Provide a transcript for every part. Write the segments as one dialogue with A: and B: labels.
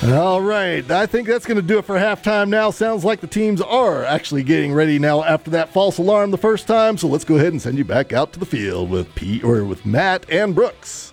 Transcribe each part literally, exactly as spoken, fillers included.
A: All right, I think that's going to do it for halftime now. Sounds like the teams are actually getting ready now after that false alarm the first time. So let's go ahead and send you back out to the field with Pete or with Matt and Brooks.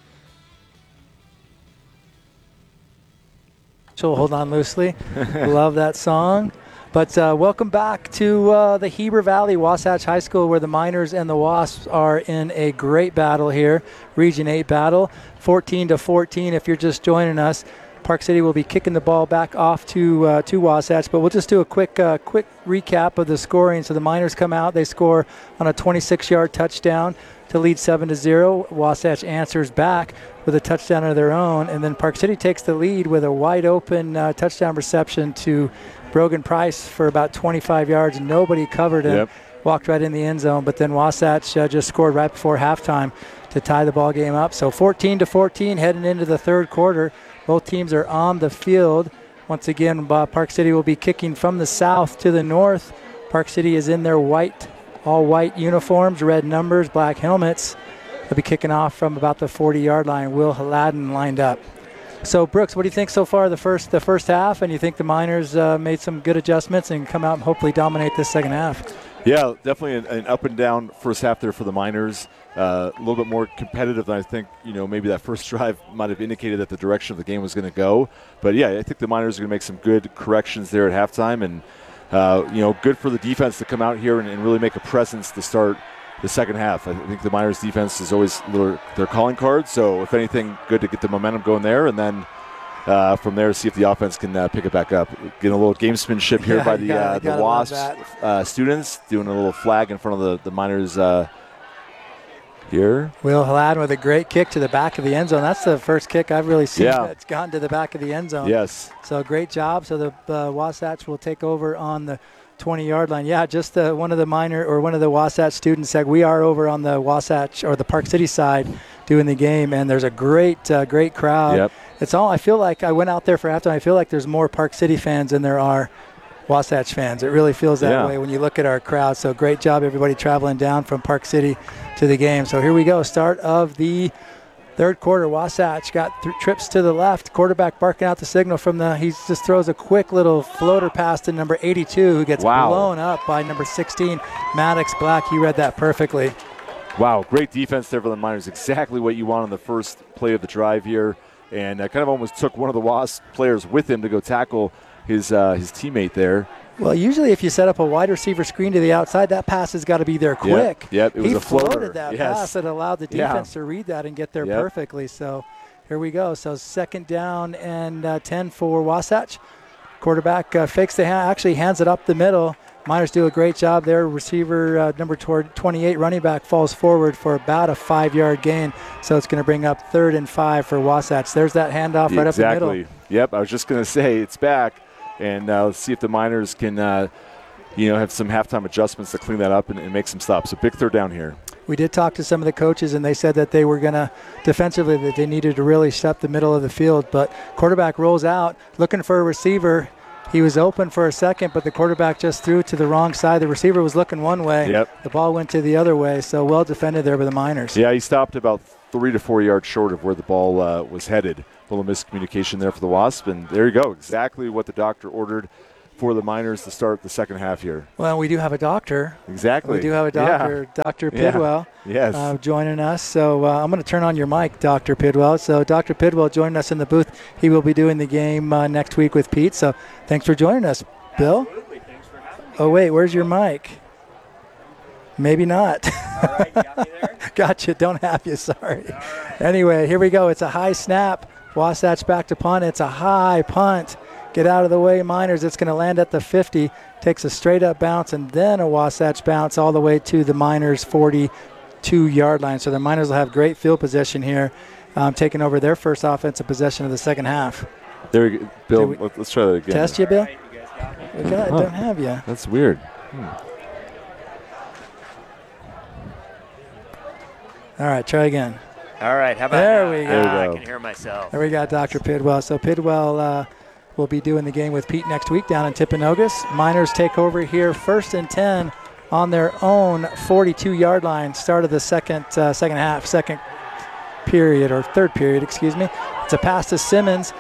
B: So hold on loosely. Love that song. But uh, welcome back to uh, the Heber Valley Wasatch High School, where the Miners and the Wasps are in a great battle here. Region eight battle, fourteen to fourteen if you're just joining us. Park City will be kicking the ball back off to uh, to Wasatch, but we'll just do a quick uh, quick recap of the scoring. So the Miners come out, they score on a twenty-six-yard touchdown to lead seven to zero. Wasatch answers back with a touchdown of their own, and then Park City takes the lead with a wide open uh, touchdown reception to Brogan Price for about twenty-five yards. Nobody covered him. Yep. Walked right in the end zone, but then Wasatch uh, just scored right before halftime to tie the ball game up. So fourteen to fourteen heading into the third quarter. Both teams are on the field. Once again, uh, Park City will be kicking from the south to the north. Park City is in their white, all white uniforms, red numbers, black helmets. They'll be kicking off from about the forty-yard line. Will Haladin lined up. So, Brooks, what do you think so far the first the first half? And you think the Miners uh, made some good adjustments and come out and hopefully dominate this second half?
C: Yeah, definitely an, an up and down first half there for the Miners. Uh, a little bit more competitive than I think, you know, maybe that first drive might have indicated that the direction of the game was going to go. But, yeah, I think the Miners are going to make some good corrections there at halftime. And, uh, you know, good for the defense to come out here and, and really make a presence to start the second half. I think the Miners defense is always their, their calling card. So, if anything, good to get the momentum going there. And then uh, from there, see if the offense can uh, pick it back up. Getting a little gamesmanship here
B: yeah,
C: by the
B: gotta,
C: uh, the Wasps uh, students, doing a little flag in front of the, the Miners uh, here.
B: Will Haladin with a great kick to the back of the end zone. That's the first kick I've really seen
C: yeah.
B: that's gone to the back of the end zone.
C: Yes.
B: So, great job. So, the uh, Wasatch will take over on the twenty-yard line. Yeah, just uh, one of the minor or one of the Wasatch students said we are over on the Wasatch or the Park City side doing the game, and there's a great, uh, great crowd.
C: Yep.
B: It's all. I feel like I went out there for halftime. I feel like there's more Park City fans than there are Wasatch fans. It really feels that
C: yeah.
B: way when you look at our crowd. So great job, everybody traveling down from Park City to the game. So here we go. Start of the third quarter. Wasatch got th- trips to the left. Quarterback barking out the signal from the. He just throws a quick little floater pass to number eighty-two, who gets
C: wow.
B: blown up by number sixteen, Maddox Black. He read that perfectly.
C: Wow, great defense there for the Miners. Exactly what you want on the first play of the drive here. And uh, kind of almost took one of the Wasp players with him to go tackle his uh, his teammate there.
B: Well, usually if you set up a wide receiver screen to the outside, that pass has got to be there quick.
C: Yep, yep. It was
B: he
C: a floater.
B: floated that
C: yes.
B: pass that allowed the defense
C: yeah.
B: to read that and get there
C: yep.
B: perfectly. So here we go. So second down and uh, ten for Wasatch. Quarterback uh, fakes the hand, actually hands it up the middle. Miners do a great job there. Receiver uh, number twenty-eight, running back, falls forward for about a five-yard gain. So it's going to bring up third and five for Wasatch. There's that handoff right
C: exactly.
B: up the middle.
C: Yep, I was just going to say it's back. And uh, let's see if the Miners can, uh, you know, have some halftime adjustments to clean that up and, and make some stops. So big third down here.
B: We did talk to some of the coaches, and they said that they were going to, defensively, that they needed to really step the middle of the field. But quarterback rolls out, looking for a receiver. He was open for a second, but the quarterback just threw to the wrong side. The receiver was looking one way.
C: Yep.
B: The ball went to the other way, so well defended there by the Miners.
C: Yeah, he stopped about three to four yards short of where the ball uh, was headed. A little miscommunication there for the Wasp, and there you go. Exactly what the doctor ordered for the Miners to start the second half here.
B: Well, we do have a doctor.
C: Exactly.
B: We do have a doctor,
C: yeah.
B: Doctor Pidwell,
C: yeah. yes.
B: uh, joining us. So uh, I'm going to turn on your mic, Doctor Pidwell. So Doctor Pidwell joining us in the booth. He will be doing the game uh, next week with Pete. So thanks for joining us, Bill.
D: Absolutely. Thanks for having me.
B: Oh, wait, where's your mic? Maybe not.
D: All right, got me there?
B: Gotcha, don't have you, sorry.
D: Right.
B: Anyway, here we go. It's a high snap. Wasatch back to punt. It's a high punt. Get out of the way, Miners. It's going to land at the fifty. Takes a straight-up bounce and then a Wasatch bounce all the way to the Miners' forty-two-yard line. So the Miners will have great field position here, um, taking over their first offensive possession of the second half.
C: There we go. Bill,
B: we
C: let's try that again.
B: Test you, Bill?
D: Right, you guys got me.
B: We got,
C: Huh.
B: don't have you.
C: That's weird. Hmm.
B: All right, try again.
D: All right, how about
B: There
D: now?
B: we go.
C: There we
D: Ah,
C: go.
D: I can hear myself.
B: There we got Doctor Pidwell. So Pidwell uh, will be doing the game with Pete next week down in Timpanogos. Miners take over here first and ten on their own forty-two-yard line. Start of the second uh, second half, second period or third period, excuse me. It's a pass to Simmons.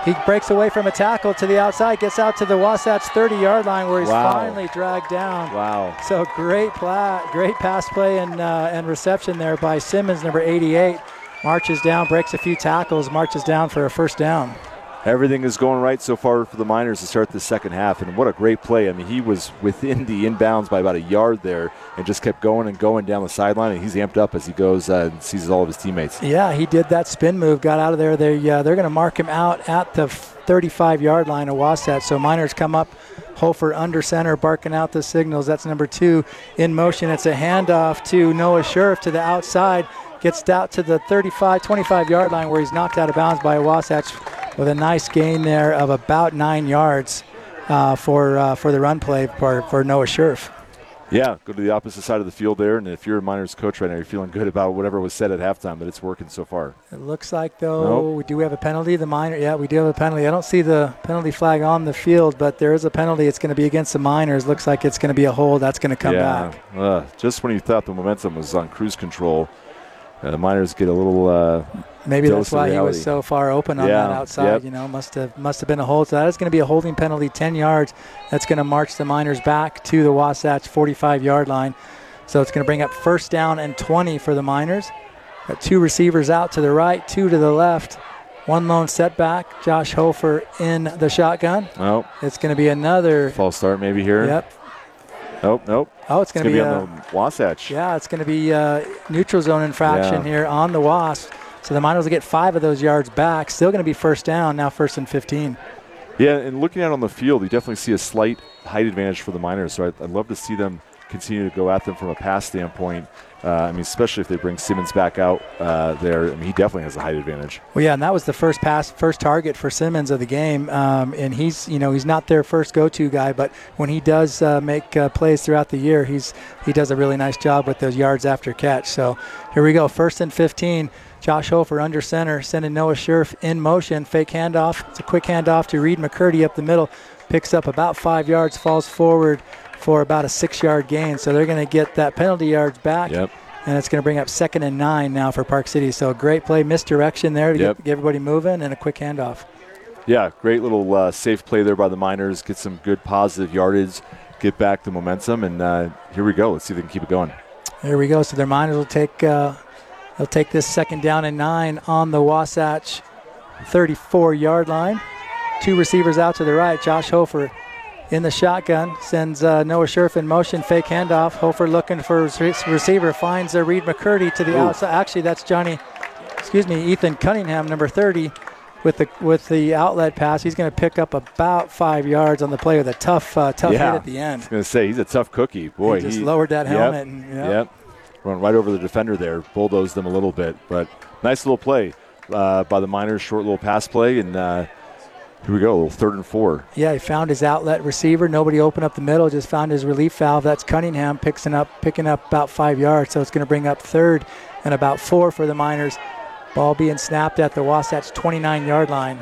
B: He breaks away from a tackle to the outside, gets out to the Wasatch thirty-yard line where he's
C: Wow.
B: finally dragged down.
C: Wow.
B: So great pla- great pass play and, uh, and reception there by Simmons, number eighty-eight. Marches down, breaks a few tackles, marches down for a first down.
C: Everything is going right so far for the Miners to start the second half, and what a great play. I mean, he was within the inbounds by about a yard there and just kept going and going down the sideline, and he's amped up as he goes uh, and sees all of his teammates.
B: Yeah, he did that spin move, got out of there. They, uh, they're going to mark him out at the thirty-five-yard line of Wasatch. So Miners come up, Hofer under center, barking out the signals. That's number two in motion. It's a handoff to Noah Scherf to the outside. Gets out to the thirty-five, twenty-five-yard line where he's knocked out of bounds by Wasatch with a nice gain there of about nine yards uh, for uh, for the run play for, for Noah Scherf.
C: Yeah, go to the opposite side of the field there, and if you're a Miners coach right now, you're feeling good about whatever was said at halftime, that it's working so far.
B: It looks like, though,
C: Nope.
B: we do have a penalty. The Miners, yeah, we do have a penalty. I don't see the penalty flag on the field, but there is a penalty. It's going to be against the Miners. Looks like it's going to be a hold. That's going to come
C: yeah.
B: back.
C: Uh, just when you thought the momentum was on cruise control, uh, the Miners get a little uh,
B: Maybe
C: dose
B: that's
C: of
B: why he
C: reality.
B: was so far open on
C: Yeah,
B: that outside.
C: yep.
B: You know, must have must have been a hold. So that is going to be a holding penalty, ten yards. That's going to march the Miners back to the Wasatch forty-five-yard line. So it's going to bring up first down and twenty for the Miners. Got two receivers out to the right, two to the left. One lone setback. Josh Hofer in the shotgun.
C: Oh,
B: It's going to be another.
C: false start maybe here.
B: Yep.
C: Nope, nope.
B: Oh, it's
C: It's
B: going to
C: going
B: be,
C: to be
B: a,
C: on the Wasatch.
B: yeah, it's going to be a neutral zone infraction
C: Yeah.
B: here on the Wasp. So the Miners will get five of those yards back. Still going to be first down, now first and fifteen.
C: Yeah, and looking out on the field, you definitely see a slight height advantage for the Miners. So I'd, I'd love to see them continue to go at them from a pass standpoint. Uh, I mean, especially if they bring Simmons back out uh, there. I mean, he definitely has a height advantage.
B: Well, yeah, and that was the first pass, first target for Simmons of the game. Um, and he's, you know, he's not their first go-to guy, but when he does uh, make uh, plays throughout the year, he's he does a really nice job with those yards after catch. So here we go, first and fifteen. Josh Hofer under center, sending Noah Scherf in motion. Fake handoff. It's a quick handoff to Reed McCurdy up the middle. Picks up about five yards, falls forward for about a six-yard gain. So they're going to get that penalty yards back.
C: Yep.
B: And it's going to bring up second and nine now for Park City. So a great play, misdirection there to
C: Yep.
B: get, get everybody moving, and a quick handoff.
C: Yeah, great little uh, safe play there by the Miners. Get some good positive yardage, get back the momentum, and uh, here we go. Let's see if they can keep it going.
B: There we go. So their Miners will take uh, they'll take this second down and nine on the Wasatch thirty-four-yard line. Two receivers out to the right. Josh Hofer in the shotgun, sends uh, Noah Scherf in motion, fake handoff. Hofer looking for his re- receiver, finds uh, Reed McCurdy to the
C: Ooh.
B: outside. Actually, that's Johnny, excuse me, Ethan Cunningham, number thirty, with the with the outlet pass. He's going to pick up about five yards on the play with a tough uh, tough
C: Yeah.
B: hit at the end.
C: I was going to say, he's a tough cookie. Boy,
B: he just
C: he
B: lowered that
C: yep,
B: helmet. And, yep.
C: Yep. Run right over the defender there, bulldozed them a little bit. But nice little play uh, by the Miners, short little pass play, and uh, here we go, a little third and four.
B: Yeah, he found his outlet receiver. Nobody opened up the middle, just found his relief valve. That's Cunningham picking up, picking up about five yards. So it's going to bring up third and about four for the Miners. Ball being snapped at the Wasatch twenty-nine-yard line.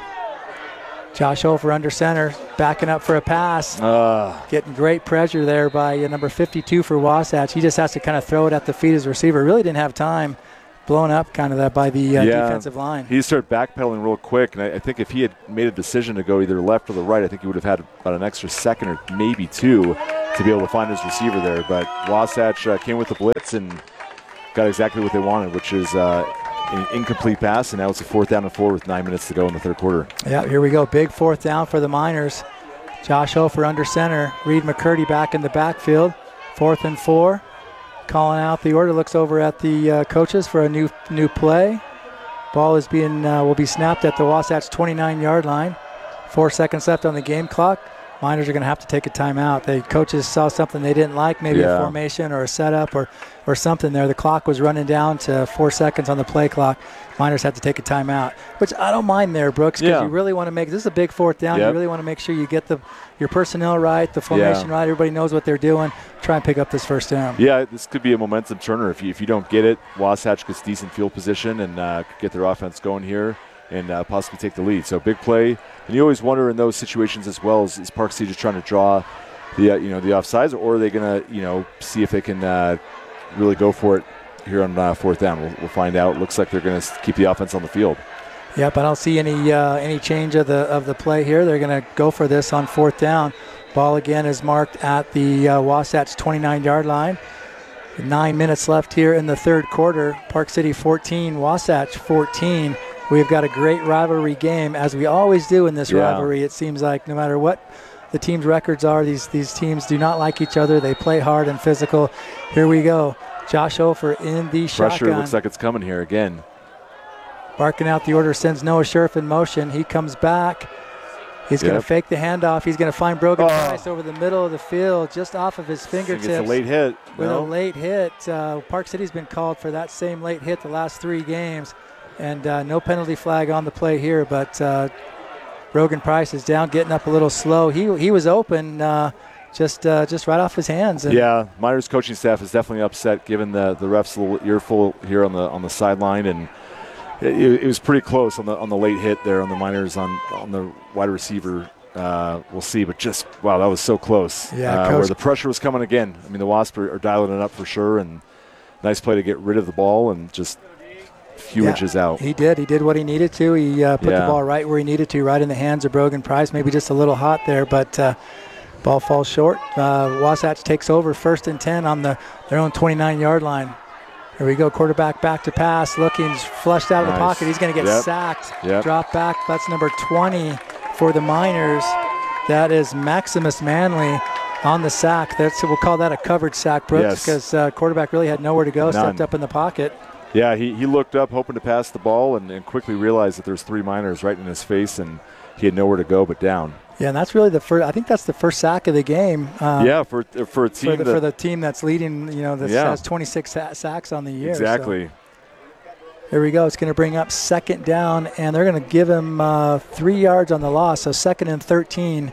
B: Josh Hofer under center, backing up for a pass.
C: Uh,
B: Getting great pressure there by uh, number fifty-two for Wasatch. He just has to kind of throw it at the feet of his receiver. Really didn't have time. Blown up kind of that by the uh,
C: Yeah.
B: defensive line.
C: he started backpedaling real quick, and I, I think if he had made a decision to go either left or the right, I think he would have had about an extra second or maybe two to be able to find his receiver there. But Wasatch uh, came with the blitz and got exactly what they wanted, which is uh, an incomplete pass, and now it's a fourth down and four with nine minutes to go in the third quarter.
B: Yeah, here we go. Big fourth down for the Miners. Josh Hofer under center. Reed McCurdy back in the backfield. Fourth and four. Calling out the order. Looks over at the uh, coaches for a new new play. Ball is being uh, will be snapped at the Wasatch twenty-nine-yard line. Four seconds left on the game clock. Miners are going to have to take a timeout. The coaches saw something they didn't like, maybe
C: Yeah.
B: a formation or a setup or, or something there. The clock was running down to four seconds on the play clock. Miners had to take a timeout, which I don't mind there, Brooks, because
C: Yeah.
B: you really want to make this is a big fourth down.
C: Yep.
B: You really want to make sure you get the your personnel right, the formation
C: Yeah.
B: right. Everybody knows what they're doing. Try and pick up this first down.
C: Yeah, this could be a momentum turner. If you, if you don't get it, Wasatch gets decent field position and uh, could get their offense going here and uh, possibly take the lead. So big play. And you always wonder in those situations as well, is, is Park City just trying to draw the uh, you know the offsides, or are they going to you know see if they can uh, really go for it here on uh, fourth down? We'll, we'll find out. Looks like they're going to keep the offense on the field.
B: Yep, I don't see any uh, any change of the of the play here. They're going to go for this on fourth down. Ball again is marked at the uh, Wasatch twenty-nine-yard line. Nine minutes left here in the third quarter. Park City fourteen, Wasatch fourteen. We've got a great rivalry game, as we always do in this
C: Yeah.
B: rivalry. It seems like no matter what the team's records are, these these teams do not like each other. They play hard and physical. Here we go. Josh Hofer in the
C: Pressure
B: shotgun.
C: looks like it's coming here again.
B: Barking out the order, sends Noah Scherf in motion. He comes back. He's going
C: Yep.
B: to fake the handoff. He's going to find Brogan
C: Oh.
B: Price over the middle of the field, just off of his
C: I think
B: fingertips.
C: it's a late hit.
B: With
C: no?
B: a late hit. Uh, Park City's been called for that same late hit the last three games. And uh, no penalty flag on the play here, but uh, Brogan Price is down, getting up a little slow. He he was open uh, just uh, just right off his hands. And
C: Yeah, Miners coaching staff is definitely upset, given the the refs a little earful here on the on the sideline, and it, it was pretty close on the on the late hit there on the Miners on on the wide receiver. Uh, we'll see, but just wow, that was so close.
B: Yeah,
C: uh,
B: Coach-
C: where the pressure was coming again. I mean, the Wasps are, are dialing it up for sure, and nice play to get rid of the ball and just a few
B: Yeah,
C: inches out.
B: He did. He did what he needed to. He uh, put
C: Yeah.
B: the ball right where he needed to, right in the hands of Brogan Price. Maybe just a little hot there, but uh, ball falls short. Uh, Wasatch takes over first and ten on the their own twenty-nine-yard line. Here we go. Quarterback back to pass, looking flushed out of the
C: Nice.
B: pocket. He's going to get
C: Yep.
B: sacked.
C: Yep.
B: Drop back. That's number twenty for the Miners. That is Maximus Manley on the sack. That's we'll call that a covered sack, Brooks,
C: Yes.
B: because uh, quarterback really had nowhere to go.
C: None.
B: Stepped up in the pocket.
C: Yeah, he, he looked up hoping to pass the ball and, and quickly realized that there's three Miners right in his face, and he had nowhere to go but down.
B: Yeah, and that's really the first. I think that's the first sack of the game. Uh,
C: yeah, for for a team
B: for the,
C: that
B: for the team that's leading, you know, that
C: Yeah.
B: has twenty-six sa- sacks on the year. so.
C: exactly.
B: Here we go. It's going to bring up second down, and they're going to give him uh, three yards on the loss, so second and thirteen.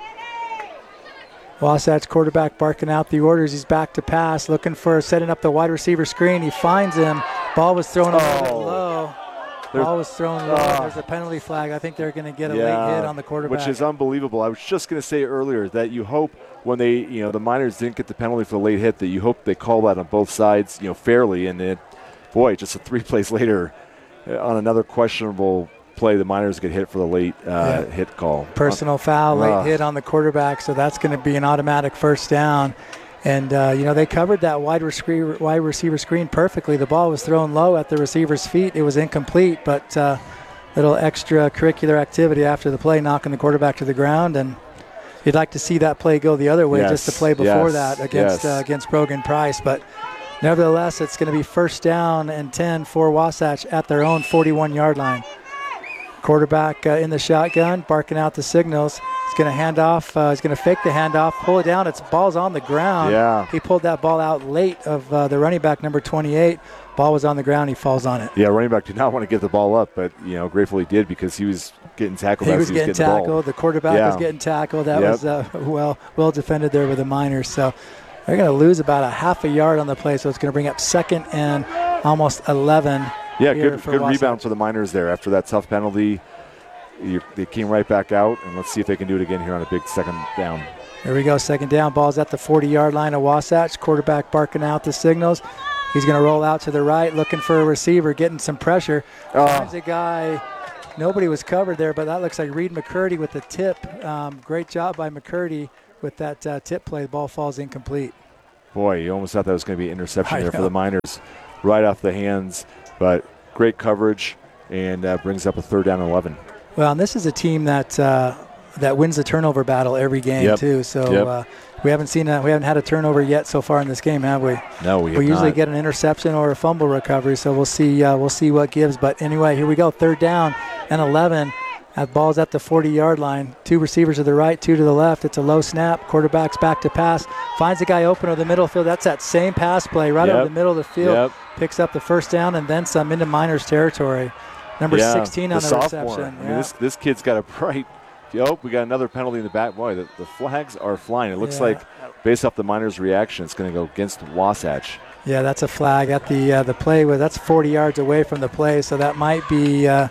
B: Wasatch quarterback barking out the orders. He's back to pass, looking for setting up the wide receiver screen. He finds him. Ball was thrown a little bit
C: Oh.
B: low.
C: There's-
B: Ball was thrown low.
C: Ah.
B: There's a penalty flag. I think they're going to get a
C: Yeah,
B: late hit on the quarterback.
C: which is unbelievable. I was just going to say earlier that you hope when they, you know, the Miners didn't get the penalty for the late hit, that you hope they call that on both sides, you know, fairly. And it, boy, just a three plays later, uh, on another questionable play, the Miners get hit for the late uh,
B: Yeah.
C: hit call.
B: Personal foul, late
C: Ah.
B: hit on the quarterback, so that's going to be an automatic first down. And, uh, you know, they covered that wide receiver, wide receiver screen perfectly. The ball was thrown low at the receiver's feet. It was incomplete, but uh, little extracurricular activity after the play, knocking the quarterback to the ground. And you'd like to see that play go the other way,
C: Yes,
B: just the play before
C: yes,
B: that against
C: yes.
B: uh, against Brogan Price. But nevertheless, it's going to be first down and ten for Wasatch at their own forty-one-yard line. Quarterback uh, in the shotgun, barking out the signals. He's going to hand off. Uh, he's going to fake the handoff, pull it down. It's ball's on the ground.
C: Yeah.
B: He pulled that ball out late of uh, the running back, number twenty-eight. Ball was on the ground. He falls on it.
C: Yeah, running back did not want to give the ball up, but, you know, grateful he did because he was getting tackled
B: He
C: as
B: was
C: he
B: getting
C: was getting the ball.
B: tackled. The quarterback
C: Yeah.
B: was getting tackled. That
C: Yep.
B: was uh, well well defended there with the Miners. So they're going to lose about a half a yard on the play. So it's going to bring up second and almost eleven.
C: Yeah,
B: here
C: good
B: for
C: good
B: Wasatch.
C: rebound for the Miners there after that tough penalty. You, they came right back out, and let's see if they can do it again here on a big second down.
B: There we go. Second down. Ball's at the forty-yard line of Wasatch. Quarterback barking out the signals. He's going to roll out to the right, looking for a receiver, getting some pressure.
C: Oh.
B: Finds a guy. Nobody was covered there, but that looks like Reed McCurdy with the tip. Um, great job by McCurdy with that uh, tip play. The ball falls incomplete.
C: Boy, you almost thought that was going to be an interception
B: I
C: there for
B: know.
C: the Miners, right off the hands. But great coverage, and uh, brings up a third down and eleven.
B: Well, and this is a team that uh, that wins the turnover battle every game
C: Yep.
B: too. So
C: Yep.
B: uh, we haven't seen a, we haven't had a turnover yet so far in this game, have we?
C: No, we have
B: We usually
C: not.
B: get an interception or a fumble recovery, so we'll see. Uh, we'll see what gives. But anyway, here we go. Third down and eleven. That ball's at the forty-yard line. Two receivers to the right, two to the left. It's a low snap. Quarterback's back to pass. Finds a guy open over the middle field. That's that same pass play right
C: Yep.
B: over the middle of the field.
C: Yep.
B: Picks up the first down and then some into Miners territory. Number
C: Yeah,
B: sixteen on the,
C: sophomore.
B: reception.
C: I mean,
B: Yeah.
C: this this kid's got a bright. Oh, we got another penalty in the back. Boy, the, the flags are flying. It looks
B: Yeah.
C: like, based off the Miners' reaction, it's going to go against Wasatch.
B: Yeah, that's a flag at the uh, the play. With that's forty yards away from the play, so that might be uh,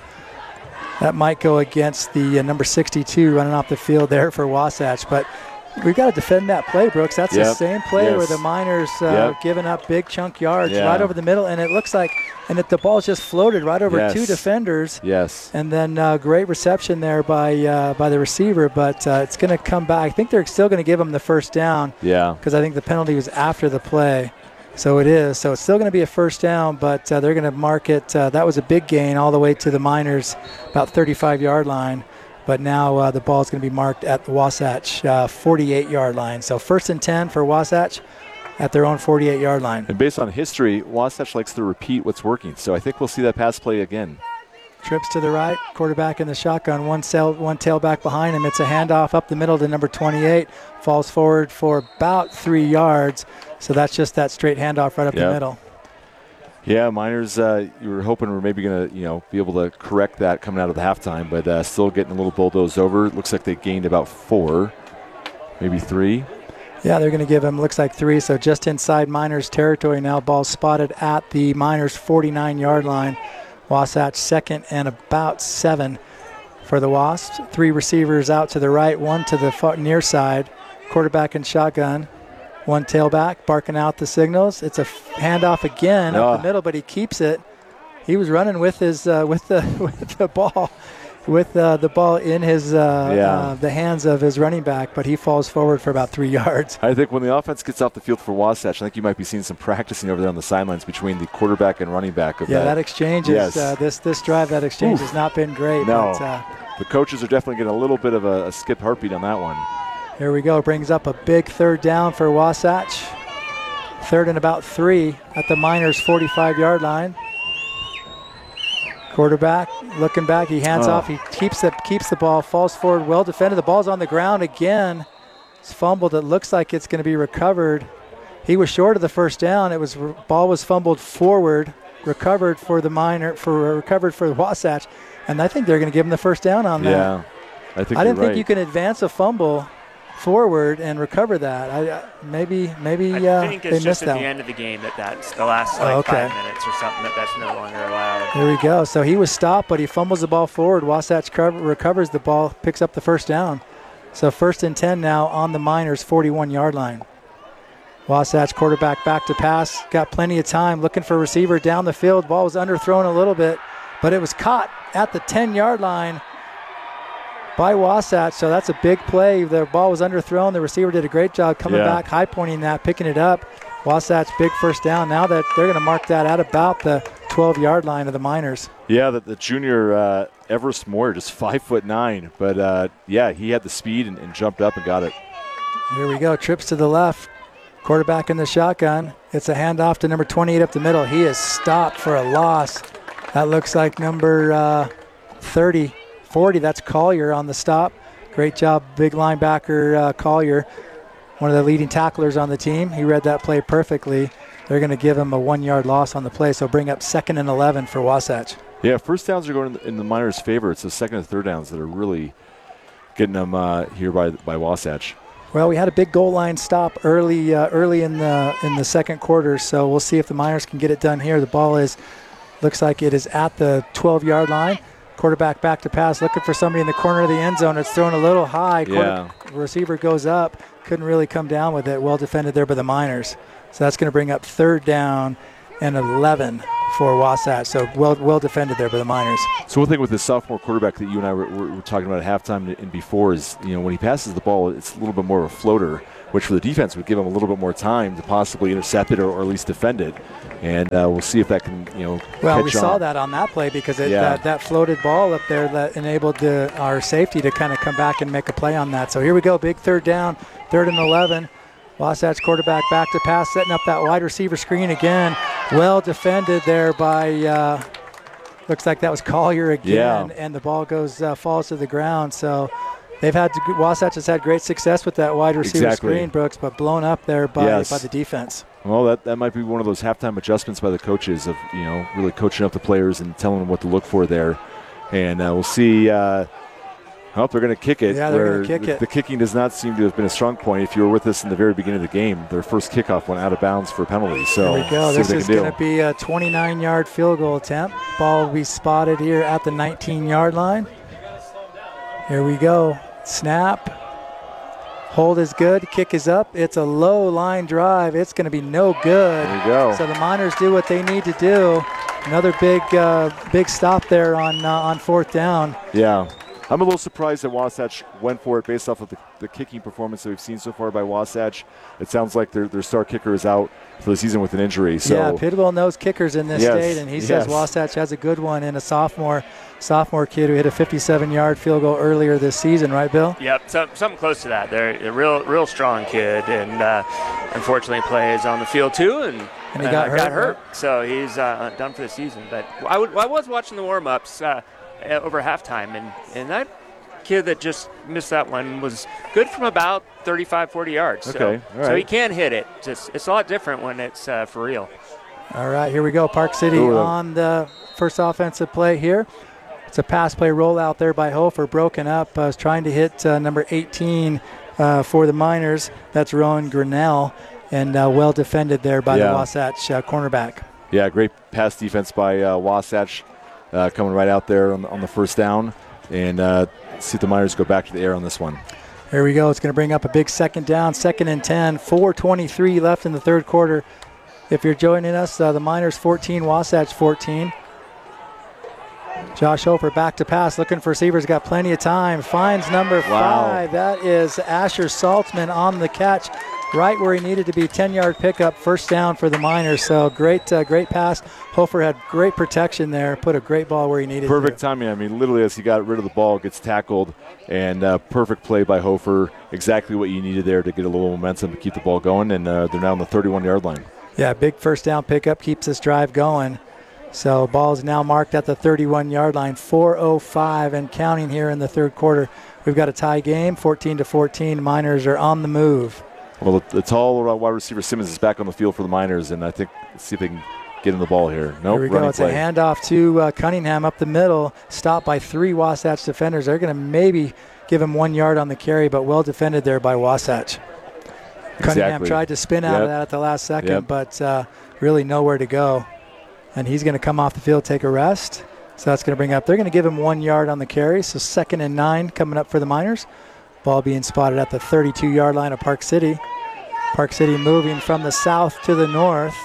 B: that might go against the uh, number sixty-two running off the field there for Wasatch. But we've got to defend that play, Brooks. That's the
C: Yep.
B: same play
C: Yes.
B: where the Miners uh,
C: Yep.
B: giving up big chunk yards
C: Yeah.
B: right over the middle, and it looks like and it, the ball's just floated right over
C: Yes.
B: two defenders.
C: Yes.
B: And then uh, great reception there by uh, by the receiver, but uh, it's going to come back. I think they're still going to give him the first down
C: Yeah.
B: because I think the penalty was after the play. So it is. So it's still going to be a first down, but uh, they're going to mark it. Uh, that was a big gain all the way to the Miners, about thirty-five-yard line. But now uh, the ball is going to be marked at the Wasatch uh, forty-eight-yard line. So first and ten for Wasatch at their own forty-eight-yard line.
C: And based on history, Wasatch likes to repeat what's working. So I think we'll see that pass play again.
B: Trips to the right, quarterback in the shotgun, one sail, one tailback behind him. It's a handoff up the middle to number twenty-eight, falls forward for about three yards. So that's just that straight handoff right up
C: Yep.
B: the middle.
C: Yeah, Miners, uh, you were hoping we're maybe going to, you know, be able to correct that coming out of the halftime, but uh, still getting a little bulldozed over. Looks like they gained about four, maybe three.
B: Yeah, they're going to give him, looks like three, so just inside Miners territory now. Ball spotted at the Miners forty-nine-yard line. Wasatch second and about seven for the Wasps. Three receivers out to the right, one to the far near side. Quarterback and shotgun. One tailback barking out the signals. It's a f- handoff again
C: Oh.
B: up the middle, but he keeps it. He was running with his uh, with the with the ball, with uh, the ball in his uh,
C: Yeah.
B: uh, the hands of his running back, but he falls forward for about three yards.
C: I think when the offense gets off the field for Wasatch, I think you might be seeing some practicing over there on the sidelines between the quarterback and running back of
B: Yeah,
C: that.
B: that exchange is
C: Yes.
B: uh, this this drive. That exchange
C: Oof.
B: has not been great.
C: No.
B: But, uh,
C: The coaches are definitely getting a little bit of a, a skip heartbeat on that one.
B: here we go. Brings up a big third down for Wasatch. Third and about three at the Miners' forty-five-yard line. Quarterback looking back. He hands
C: Oh.
B: off. He keeps the keeps the ball. Falls forward. Well defended. The ball's on the ground again. It's fumbled. It looks like it's going to be recovered. He was short of the first down. It was ball was fumbled forward, recovered for the Miner for recovered for the Wasatch, and I think they're going to give him the first down on that.
C: Yeah, I think
B: I didn't
C: you're
B: think
C: right.
B: you can advance a fumble forward and recover that. I, I maybe maybe
D: I
B: uh,
D: think
B: they
D: it's
B: missed
D: just at
B: that
D: the
B: one.
D: end of the game that that's the last like
B: Oh, okay.
D: five minutes or something that that's no longer allowed.
B: There we go. So he was stopped, but he fumbles the ball forward. Wasatch cover, recovers the ball, picks up the first down. So first and ten now on the Miners' forty-one-yard line. Wasatch quarterback back to pass. Got plenty of time. Looking for a receiver down the field. Ball was underthrown a little bit, but it was caught at the ten-yard line by Wasatch. So that's a big play. The ball was underthrown. The receiver did a great job coming
C: Yeah.
B: back, high pointing that, picking it up. Wasatch big first down. Now that they're going to mark that at about the twelve-yard line of the Miners.
C: Yeah, the, the junior uh, Everest Moore, just five foot nine, but uh, yeah, he had the speed and, and jumped up and got it.
B: Here we go. Trips to the left. Quarterback in the shotgun. It's a handoff to number twenty-eight up the middle. He is stopped for a loss. That looks like number uh, thirty, forty. That's Collier on the stop. Great job, big linebacker uh, Collier, one of the leading tacklers on the team. He read that play perfectly. They're going to give him a one-yard loss on the play, so bring up second and eleven for Wasatch.
C: Yeah, first downs are going in the, in the Miners' favor. It's the second and third downs that are really getting them uh, here by by Wasatch.
B: Well, we had a big goal line stop early uh, early in the in the second quarter, so we'll see if the Miners can get it done here. The ball is looks like it is at the twelve-yard line. Quarterback back to pass, looking for somebody in the corner of the end zone. It's thrown a little high.
C: Yeah.
B: Quarter, receiver goes up, couldn't really come down with it. Well defended there by the Miners. So that's going to bring up third down and eleven for Wasatch. So well well defended there by the Miners.
C: So one thing with the sophomore quarterback that you and I were, were, were talking about at halftime and before is, you know, when he passes the ball, it's a little bit more of a floater, which for the defense would give him a little bit more time to possibly intercept it or, or at least defend it. And uh, we'll see if that can, you know,
B: Well,
C: catch
B: we saw
C: on.
B: that on that play because it,
C: Yeah.
B: that, that floated ball up there that enabled the, our safety to kind of come back and make a play on that. So here we go, big third down, third and eleven. Wasatch quarterback back to pass, setting up that wide receiver screen again. Well defended there by, uh, looks like that was Collier again,
C: Yeah.
B: and the ball goes uh, falls to the ground. So they've had to, Wasatch has had great success with that wide receiver
C: Exactly.
B: screen, Brooks, but blown up there by
C: Yes.
B: by the defense.
C: Well, that, that might be one of those halftime adjustments by the coaches of, you know, really coaching up the players and telling them what to look for there. And uh, we'll see. Uh, oh, they're going to kick it.
B: Yeah, they're gonna
C: where
B: kick
C: the,
B: it.
C: The kicking does not seem to have been a strong point. If you were with us in the very beginning of the game, their first kickoff went out of bounds for a penalty. So
B: Here we go.
C: see
B: This
C: what they
B: is
C: can do.
B: going to be a twenty-nine-yard field goal attempt. Ball will be spotted here at the nineteen-yard line. Here we go. Snap. Hold is good. Kick is up. It's a low line drive. It's going to be no good.
C: There you go.
B: So the Miners do what they need to do. Another big, uh, big stop there on uh, on fourth down.
C: Yeah. I'm a little surprised that Wasatch went for it based off of the, the kicking performance that we've seen so far by Wasatch. It sounds like their, their star kicker is out for the season with an injury. So.
B: Yeah, Pittsville knows kickers in this
C: yes,
B: state, and he says
C: yes.
B: Wasatch has a good one in a sophomore sophomore kid who hit a fifty-seven-yard field goal earlier this season, right, Bill?
D: Yep, some, something close to that. They're a real, real strong kid, and uh, unfortunately plays on the field too, and,
B: and he got
D: uh,
B: hurt.
D: Got hurt, so he's uh, done for the season. But I, would, I was watching the warm-ups uh, over halftime, and, and that kid that just missed that one was good from about thirty-five, forty yards.
C: Okay,
D: so,
C: all right.
D: so he can hit it. Just it's a lot different when it's uh, for real.
B: All right, here we go. Park City
C: Ooh.
B: on the first offensive play here. It's a pass play rollout there by Hofer, broken up. Uh, was trying to hit uh, number eighteen uh, for the Miners. That's Rowan Grinnell, and uh, well defended there by
C: Yeah.
B: the Wasatch uh, cornerback.
C: Yeah, great pass defense by uh, Wasatch uh, coming right out there on the, on the first down. And uh, see if the Miners go back to the air on this one.
B: Here we go. It's going to bring up a big second down, second and ten, four twenty-three left in the third quarter. If you're joining us, uh, the Miners fourteen, Wasatch fourteen. Josh Hofer back to pass, looking for receivers, got plenty of time. Finds number
C: Wow.
B: five. That is Asher Saltzman on the catch, right where he needed to be. ten-yard pickup, first down for the Miners. So great, uh, great pass. Hofer had great protection there, put a great ball where he needed
C: Perfect
B: to.
C: timing. I mean, literally as he got rid of the ball, gets tackled, and uh, perfect play by Hofer. Exactly what you needed there to get a little momentum to keep the ball going, and uh, they're now on the thirty-one-yard line.
B: Yeah, big first down pickup keeps this drive going. So ball is now marked at the thirty-one-yard line, four oh five and counting here in the third quarter. We've got a tie game, fourteen to fourteen. Miners are on the move.
C: Well, the, the tall wide receiver Simmons is back on the field for the Miners, and I think let's see if they can get in the ball here. Nope,
B: Here we go.
C: running
B: It's
C: play.
B: a handoff to uh, Cunningham up the middle, stopped by three Wasatch defenders. They're going to maybe give him one yard on the carry, but well defended there by Wasatch. Cunningham
C: Exactly.
B: tried to spin out
C: Yep.
B: of that at the last second,
C: Yep.
B: but uh, really nowhere to go. And he's going to come off the field, take a rest. So that's going to bring up, they're going to give him one yard on the carry. So second and nine coming up for the Miners. Ball being spotted at the thirty-two-yard line of Park City. Park City moving from the south to the north.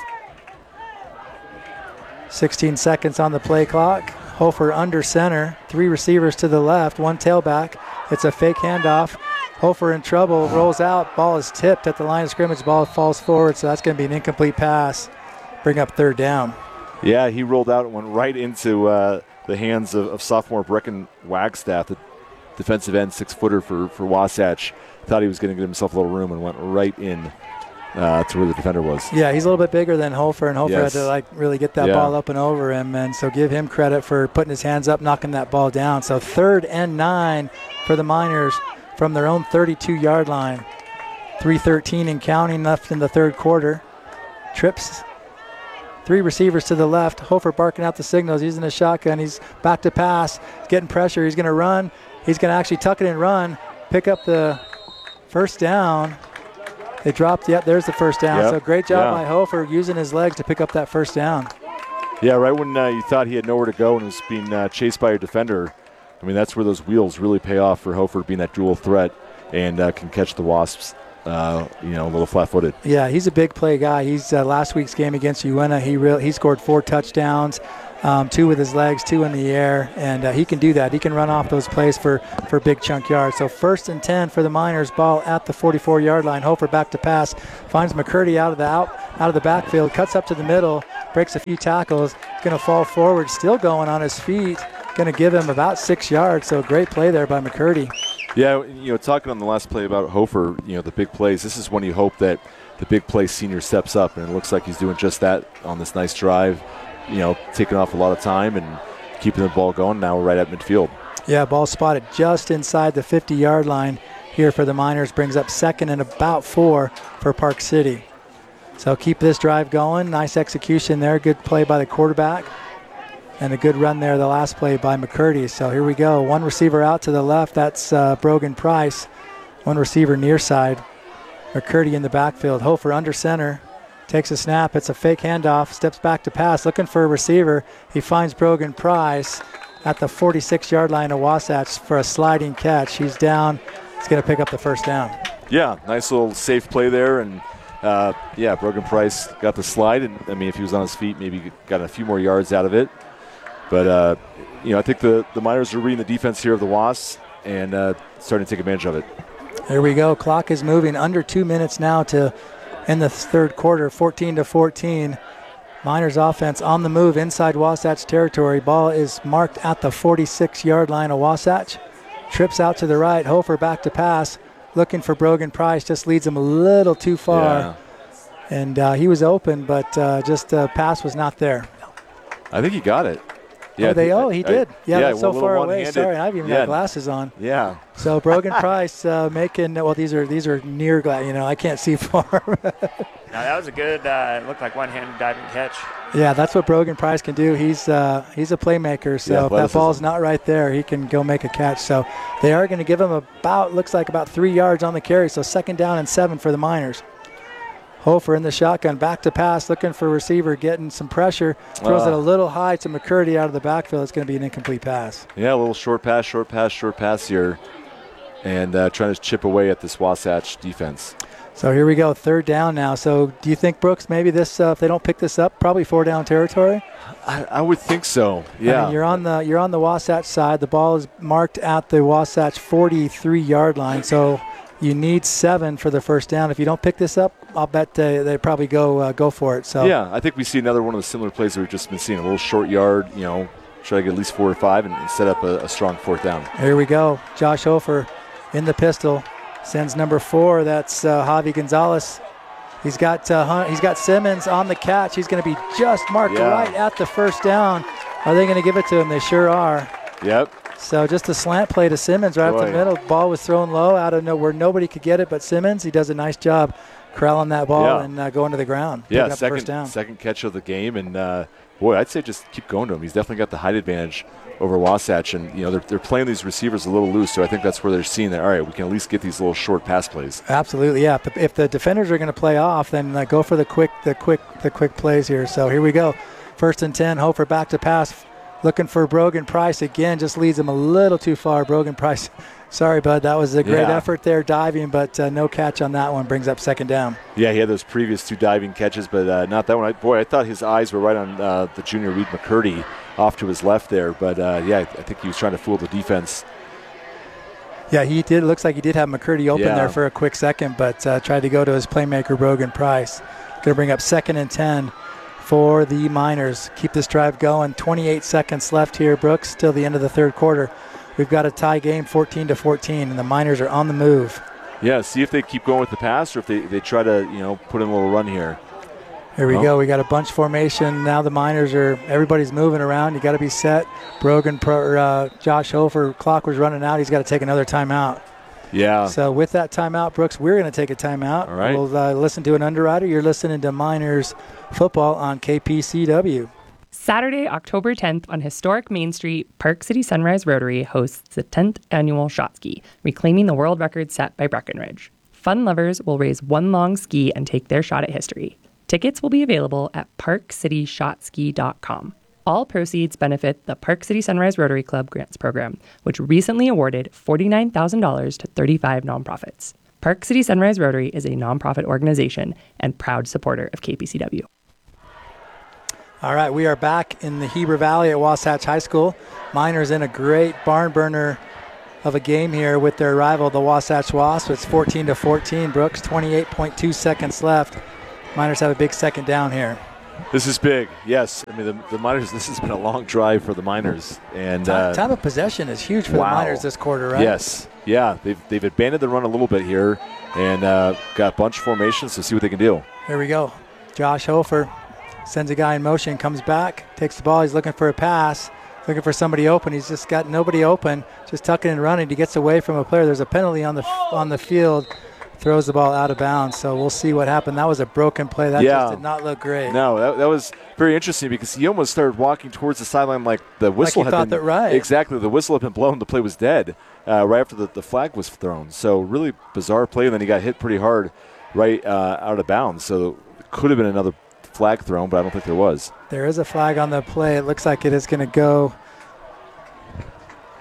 B: sixteen seconds on the play clock. Hofer under center. Three receivers to the left, one tailback. It's a fake handoff. Hofer in trouble, rolls out. Ball is tipped at the line of scrimmage. Ball falls forward, so that's going to be an incomplete pass. Bring up third down.
C: Yeah, he rolled out and went right into uh, the hands of, of sophomore Brecken Wagstaff, the defensive end six-footer for, for Wasatch. Thought he was going to get himself a little room and went right in uh, to where the defender was.
B: Yeah, he's a little bit bigger than Hofer, and Hofer
C: Yes.
B: had to like really get that
C: Yeah.
B: ball up and over him, and so give him credit for putting his hands up, knocking that ball down. So third and nine for the Miners from their own thirty-two-yard line. three thirteen and counting left in the third quarter. Trips. Three receivers to the left. Hofer barking out the signals, using a shotgun. He's back to pass, getting pressure. He's going to run. He's going to actually tuck it and run, pick up the first down. They dropped, yep, there's the first down.
C: Yep.
B: So great job
C: Yeah.
B: by Hofer using his legs to pick up that first down.
C: Yeah, right when uh, you thought he had nowhere to go and was being uh, chased by a defender, I mean, that's where those wheels really pay off for Hofer being that dual threat and uh, can catch the Wasps, uh, you know, a little flat-footed.
B: Yeah, he's a big play guy. He's uh, last week's game against Uena, he real he scored four touchdowns, um, two with his legs, two in the air, and uh, he can do that. He can run off those plays for, for big chunk yards. So first and ten for the Miners, ball at the forty-four-yard line. Hofer back to pass, finds McCurdy out of the out out of the backfield, cuts up to the middle, breaks a few tackles, going to fall forward, still going on his feet, going to give him about six yards. So great play there by McCurdy.
C: Yeah, you know, talking on the last play about Hofer, you know, the big plays, this is when you hope that the big play senior steps up, and it looks like he's doing just that on this nice drive, you know, taking off a lot of time and keeping the ball going. Now we're right at midfield.
B: Yeah, ball spotted just inside the fifty-yard line here for the Miners. Brings up second and about four for Park City. So keep this drive going. Nice execution there. Good play by the quarterback. And a good run there, the last play by McCurdy. So here we go. One receiver out to the left. That's uh, Brogan Price. One receiver near side. McCurdy in the backfield. Hofer under center. Takes a snap. It's a fake handoff. Steps back to pass. Looking for a receiver. He finds Brogan Price at the forty-six-yard line of Wasatch for a sliding catch. He's down. He's going to pick up the first down.
C: Yeah, nice little safe play there, and Uh, yeah, Brogan Price got the slide, and I mean, if he was on his feet, maybe got a few more yards out of it. But uh, you know, I think the the Miners are reading the defense here of the Wasps and uh, starting to take advantage of it.
B: Here we go. Clock is moving. Under two minutes now to end the third quarter. fourteen to fourteen. Miners offense on the move inside Wasatch territory. Ball is marked at the forty-six-yard line of Wasatch. Trips out to the right. Hofer back to pass. Looking for Brogan Price. Just leads him a little too far.
C: Yeah.
B: And uh, he was open, but uh, just the uh, pass was not there.
C: I think he got it.
B: Yeah, oh, they, oh, he
C: I,
B: did.
C: I,
B: yeah,
C: yeah,
B: that's so far away.
C: one-handed.
B: Sorry, I've even
C: yeah.
B: got glasses on.
C: Yeah.
B: So Brogan Price uh, making, well, these are these are near glass. You know, I can't see far.
D: Now, that was a good, uh, looked like one-handed diving catch.
B: Yeah, that's what Brogan Price can do. He's uh, he's a playmaker, so
C: yeah,
B: if that ball's not right there, he can go make a catch. So they are going to give him about, looks like about three yards on the carry, so second down and seven for the Miners. Hofer in the shotgun, back to pass, looking for receiver, getting some pressure. Throws
C: uh,
B: it a little high to McCurdy out of the backfield. It's going to be an incomplete pass.
C: Yeah, a little short pass, short pass, short pass here. And uh, trying to chip away at this Wasatch defense.
B: So here we go, third down now. So do you think, Brooks, maybe this, uh, if they don't pick this up, probably four down territory?
C: I, I would think so, yeah.
B: I mean, you're on the you're on the Wasatch side. The ball is marked at the Wasatch forty-three-yard line, so you need seven for the first down. If you don't pick this up, I'll bet they, they probably go uh, go for it. So
C: yeah, I think we see another one of the similar plays that we've just been seeing, a little short yard, you know, try to get at least four or five and, and set up a, a strong fourth down.
B: Here we go. Josh Hofer in the pistol. Sends number four. That's uh, Javi Gonzalez. He's got uh, Hunt, he's got Simmons on the catch. He's going to be just marked
C: yeah.
B: right at the first down. Are they going to give it to him? They sure are.
C: Yep.
B: So just a slant play to Simmons right
C: Boy.
B: up the middle. Ball was thrown low out of nowhere. Nobody could get it but Simmons. He does a nice job corralling that ball
C: yeah.
B: and uh, going to the ground.
C: Yeah,
B: up
C: second,
B: first down.
C: second catch of the game. And, uh, boy, I'd say just keep going to him. He's definitely got the height advantage over Wasatch. And, you know, they're, they're playing these receivers a little loose, so I think that's where they're seeing that, all right, we can at least get these little short pass plays.
B: Absolutely, yeah. If the, if the defenders are going to play off, then uh, go for the quick the quick, the quick plays here. So here we go. First and ten, Hofer back to pass. Looking for Brogan Price again, just leads him a little too far. Brogan Price, sorry, bud, that was a great
C: yeah.
B: effort there diving, but uh, no catch on that one. Brings up second down.
C: Yeah, he had those previous two diving catches, but uh, not that one. I, boy, I thought his eyes were right on uh, the junior Reed McCurdy off to his left there, but uh, yeah, I think he was trying to fool the defense.
B: Yeah, he did. Looks like he did have McCurdy open
C: yeah.
B: there for a quick second, but uh, tried to go to his playmaker, Brogan Price. Going to bring up second and ten for the Miners. Keep this drive going. twenty-eight seconds left here, Brooks, till the end of the third quarter. We've got a tie game, fourteen to fourteen, and the Miners are on the move.
C: Yeah, see if they keep going with the pass or if they, they try to, you know, put in a little run here.
B: Here we
C: oh.
B: go. We got a bunch formation. Now the Miners are, everybody's moving around. You got to be set. Brogan, Pro, uh, Josh Hofer, clock was running out. He's got to take another timeout.
C: Yeah.
B: So with that timeout, Brooks, we're going to take a timeout.
C: All right.
B: We'll uh, listen to an underwriter. You're listening to Miners Football on K P C W.
E: Saturday, October tenth on historic Main Street, Park City Sunrise Rotary hosts the tenth annual Shot Ski, reclaiming the world record set by Breckenridge. Fun lovers will raise one long ski and take their shot at history. Tickets will be available at park city shot ski dot com. All proceeds benefit the Park City Sunrise Rotary Club Grants Program, which recently awarded forty-nine thousand dollars to thirty-five nonprofits. Park City Sunrise Rotary is a nonprofit organization and proud supporter of K P C W.
B: All right, we are back in the Heber Valley at Wasatch High School. Miners in a great barn burner of a game here with their rival, the Wasatch Wasps. It's fourteen to fourteen. Brooks, twenty-eight point two seconds left. Miners have a big second down here.
C: This is big, yes. I mean, the, the Miners, this has been a long drive for the Miners. And
B: time,
C: uh,
B: time of possession is huge for
C: wow.
B: the Miners this quarter, right?
C: Yes, yeah. They've, they've abandoned the run a little bit here and uh, got bunch formations to see what they can do.
B: Here we go. Josh Hofer sends a guy in motion, comes back, takes the ball. He's looking for a pass, looking for somebody open. He's just got nobody open, just tucking and running. He gets away from a player. There's a penalty on the on the field. Throws the ball out of bounds, so we'll see what happened. That was a broken play. That
C: yeah.
B: just did not look great.
C: No, that, that was very interesting because he almost started walking towards the sideline like the whistle
B: like he
C: had
B: thought
C: been
B: that right.
C: Exactly, the whistle had been blown. The play was dead uh, right after the, the flag was thrown. So really bizarre play, and then he got hit pretty hard right uh, out of bounds. So it could have been another flag thrown, but I don't think there was.
B: There is a flag on the play. It looks like it is going to go.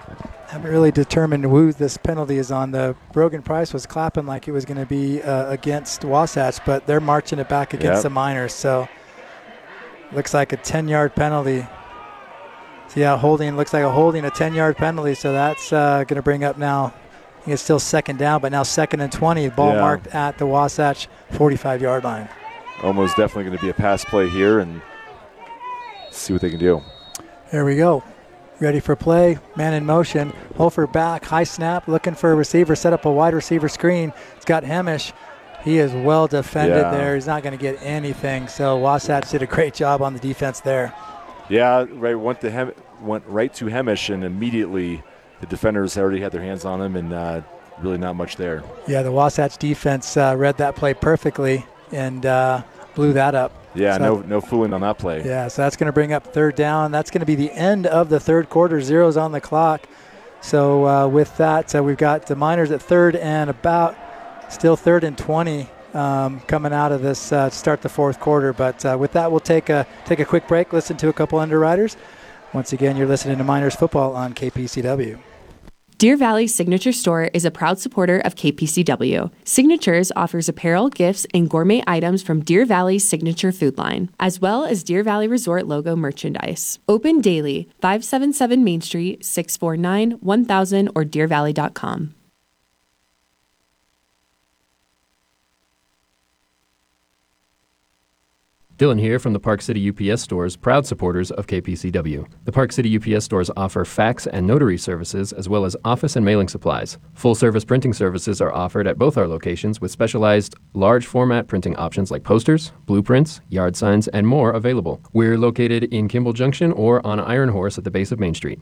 B: haven't really determined who this penalty is on. The Brogan Price was clapping like it was going to be uh, against Wasatch, but they're marching it back against
C: yep.
B: the Miners. So looks like a ten-yard penalty. So yeah, holding looks like a holding, a ten-yard penalty. So that's uh, going to bring up now. I think it's still second down, but now second and twenty. Ball
C: yeah.
B: marked at the Wasatch forty-five-yard line.
C: Almost definitely going to be a pass play here, and see what they can do.
B: Here we go. Ready for play. Man in motion. Hofer back. High snap. Looking for a receiver. Set up a wide receiver screen. It's got Hemish. He is well defended
C: yeah.
B: there. He's not going to get anything. So Wasatch did a great job on the defense there.
C: Yeah, right. Went to Hem- went right to Hemish, and immediately the defenders already had their hands on him, and uh, really not much there.
B: Yeah, the Wasatch defense uh, read that play perfectly and uh, blew that up.
C: Yeah,
B: so
C: no no fooling on that play.
B: Yeah, so that's going to bring up third down. That's going to be the end of the third quarter. Zero's on the clock. So uh, with that, uh, we've got the Miners at third and about still third and twenty um, coming out of this uh, to start the fourth quarter. But uh, with that, we'll take a take a quick break, listen to a couple underwriters. Once again, you're listening to Miners Football on K P C W.
F: Deer Valley Signature Store is a proud supporter of K P C W. Signatures offers apparel, gifts, and gourmet items from Deer Valley's signature food line, as well as Deer Valley Resort logo merchandise. Open daily, five seventy-seven Main Street, six four nine, one thousand, or deer valley dot com.
G: Dylan here from the Park City U P S stores, proud supporters of K P C W. The Park City U P S stores offer fax and notary services as well as office and mailing supplies. Full-service printing services are offered at both our locations with specialized large format printing options like posters, blueprints, yard signs, and more available. We're located in Kimball Junction or on Iron Horse at the base of Main Street.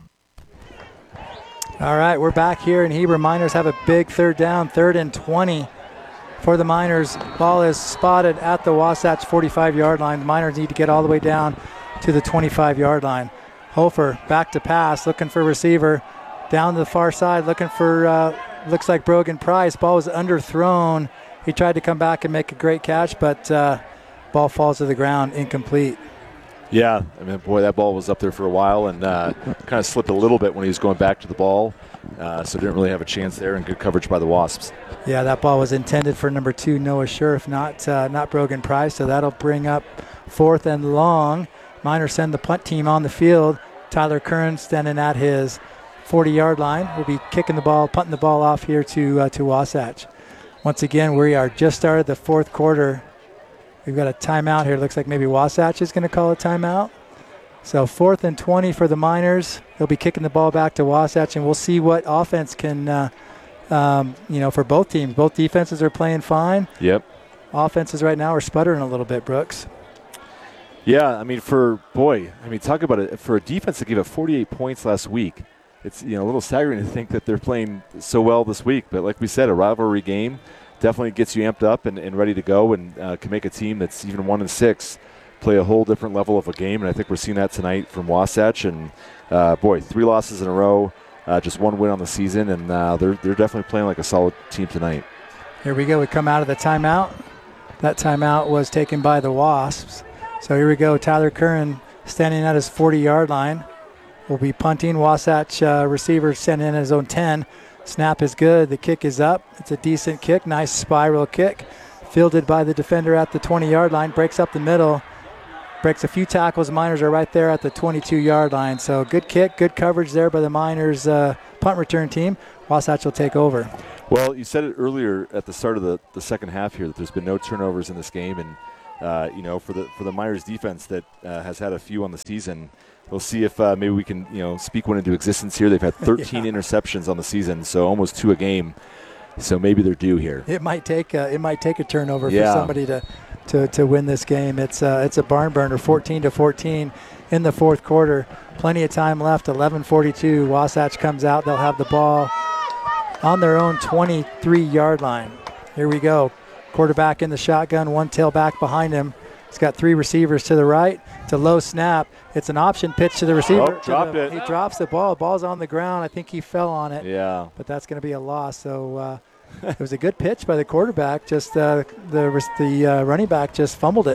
B: All right, we're back here, and Heber Miners have a big third down, third and twenty. For the Miners, ball is spotted at the Wasatch forty-five-yard line. The Miners need to get all the way down to the twenty-five-yard line. Hofer back to pass, looking for receiver. Down to the far side, looking for, uh, looks like Brogan Price. Ball was underthrown. He tried to come back and make a great catch, but uh, ball falls to the ground, incomplete.
C: Yeah, I mean, boy, that ball was up there for a while and uh, kind of slipped a little bit when he was going back to the ball. Uh, so didn't really have a chance there, and good coverage by the Wasps.
B: Yeah, that ball was intended for number two, Noah Scherf, not uh, not Brogan Price. So that'll bring up fourth and long. Miners send the punt team on the field. Tyler Kern standing at his forty-yard line. We'll be kicking the ball, punting the ball off here to uh, to Wasatch. Once again, we are just started the fourth quarter. We've got a timeout here. Looks like maybe Wasatch is going to call a timeout. So fourth and twenty for the Miners. They'll be kicking the ball back to Wasatch, and we'll see what offense can, uh, um, you know, for both teams. Both defenses are playing fine.
C: Yep.
B: Offenses right now are sputtering a little bit, Brooks.
C: Yeah, I mean, for, boy, I mean, talk about it. For a defense that gave up forty-eight points last week, it's, you know, a little staggering to think that they're playing so well this week. But like we said, a rivalry game definitely gets you amped up and, and ready to go, and uh, can make a team that's even one and six play a whole different level of a game. And I think we're seeing that tonight from Wasatch. And, uh, boy, three losses in a row, uh, just one win on the season, and uh, they're, they're definitely playing like a solid team tonight.
B: Here we go. We come out of the timeout. That timeout was taken by the Wasps. So here we go. Tyler Curran standing at his forty-yard line. Will be punting. Wasatch uh, receiver standing in his own ten. Snap is good. The kick is up. It's a decent kick. Nice spiral kick. Fielded by the defender at the twenty-yard line. Breaks up the middle. Breaks a few tackles. Miners are right there at the twenty-two-yard line. So good kick, good coverage there by the Miners uh, punt return team. Wasatch will take over.
C: Well, you said it earlier at the start of the, the second half here that there's been no turnovers in this game. And, uh, you know, for the for the Miners defense that uh, has had a few on the season, we'll see if uh, maybe we can, you know, speak one into existence here. They've had thirteen yeah. interceptions on the season, so almost two a game. So maybe they're due here.
B: It might take a, it might take a turnover
C: yeah.
B: for somebody to, to, to win this game. It's uh, it's a barn burner, fourteen to fourteen in the fourth quarter. Plenty of time left. eleven forty-two. Wasatch comes out. They'll have the ball on their own twenty-three-yard line. Here we go. Quarterback in the shotgun. One tailback behind him. He's got three receivers to the right. It's a low snap. It's an option pitch to the receiver.
C: Oh, dropped
B: the,
C: it.
B: He drops the ball. Ball's on the ground. I think he fell on it.
C: Yeah.
B: But that's going to be a loss. So uh, it was a good pitch by the quarterback. Just uh, the the uh, running back just fumbled it.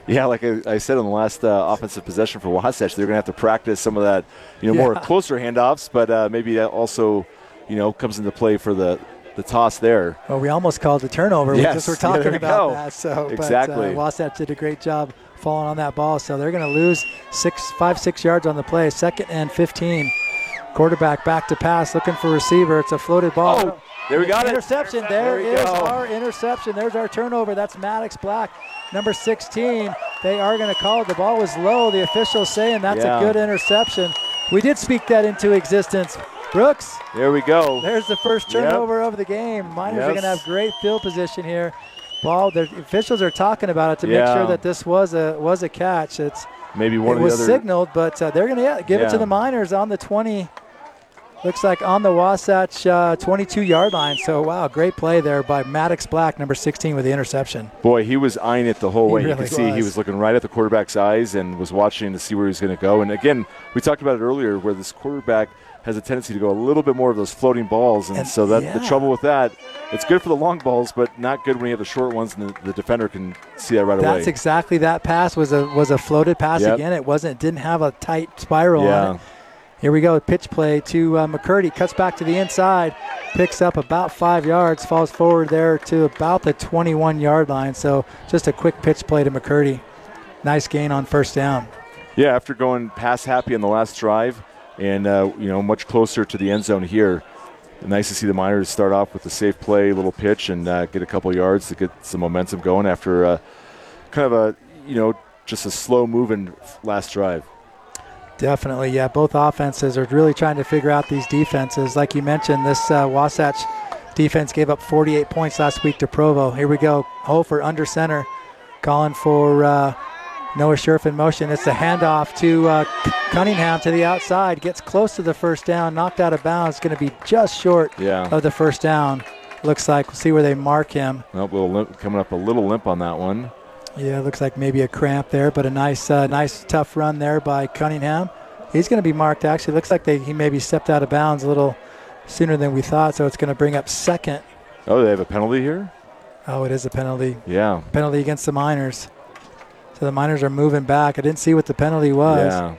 C: Yeah, like I, I said on the last uh, offensive possession for Wasatch, they're going to have to practice some of that, you know,
B: Yeah.
C: more closer handoffs, but uh, maybe that also, you know, comes into play for the, the toss there.
B: Well, we almost called the turnover.
C: Yes.
B: We just were
C: Yeah,
B: talking
C: there we
B: about
C: go.
B: that. So,
C: Exactly.
B: But, uh, Wasatch did a great job falling on that ball. So they're going to lose six, five, six yards on the play. Second and fifteen. Quarterback back to pass, looking for receiver. It's a floated ball.
C: Oh, there we got it.
B: Interception. There,
C: There we
B: is
C: go.
B: our interception. There's our turnover. That's Maddox Black, number sixteen. They are going to call it. The ball was low. The officials saying that's
C: Yeah.
B: a good interception. We did speak that into existence. Brooks,
C: There we go.
B: there's the first
C: Yep.
B: turnover of the game. Miners are
C: Yes.
B: going to have great field position here. Ball. The officials are talking about it to
C: Yeah.
B: make sure that this was a was a catch. It's
C: Maybe one
B: it
C: of
B: was
C: the other.
B: signaled, but uh, they're going to yeah, give it to
C: Yeah.
B: the Miners on the twenty. Looks like on the Wasatch uh, twenty-two-yard line. So, wow, great play there by Maddox Black, number sixteen, with the interception.
C: Boy, he was eyeing it the whole
B: He
C: way. You
B: really
C: can see he
B: was.
C: was looking right at the quarterback's eyes and was watching to see where he was going to go. And again, we talked about it earlier where this quarterback has a tendency to go a little bit more of those floating balls. And,
B: And-
C: so that the
B: yeah.
C: trouble with that, it's good for the long balls, but not good when you have the short ones and the, the defender can see that right
B: That's
C: away.
B: exactly that pass was a was a floated pass
C: Yep.
B: again. It wasn't. It didn't have a tight spiral on
C: Yeah.
B: it. Here we go. Pitch play to uh, McCurdy. Cuts back to the inside. Picks up about five yards. Falls forward there to about the twenty-one-yard line. So just a quick pitch play to McCurdy. Nice gain on first down.
C: Yeah, after going pass happy on the last drive and, uh, you know, much closer to the end zone here, nice to see the Miners start off with a safe play, little pitch, and uh, get a couple yards to get some momentum going after uh, kind of a, you know, just a slow-moving last drive.
B: Definitely, yeah. Both offenses are really trying to figure out these defenses. Like you mentioned, this uh, Wasatch defense gave up forty-eight points last week to Provo. Here we go. Hofer under center, calling for uh, Noah Scherf in motion. It's a handoff to uh, Cunningham to the outside. Gets close to the first down, knocked out of bounds. Going to be just short
C: Yeah.
B: of the first down. Looks like. We'll see where they mark him.
C: Nope, little limp, coming up a little limp on that one.
B: Yeah, looks like maybe a cramp there, but a nice, uh, nice tough run there by Cunningham. He's going to be marked. Actually, looks like they, he maybe stepped out of bounds a little sooner than we thought, so it's going to bring up second.
C: Oh, they have a penalty here?
B: Oh, it is a penalty.
C: Yeah.
B: Penalty against the Miners. So the Miners are moving back. I didn't see what the penalty was.
C: Yeah.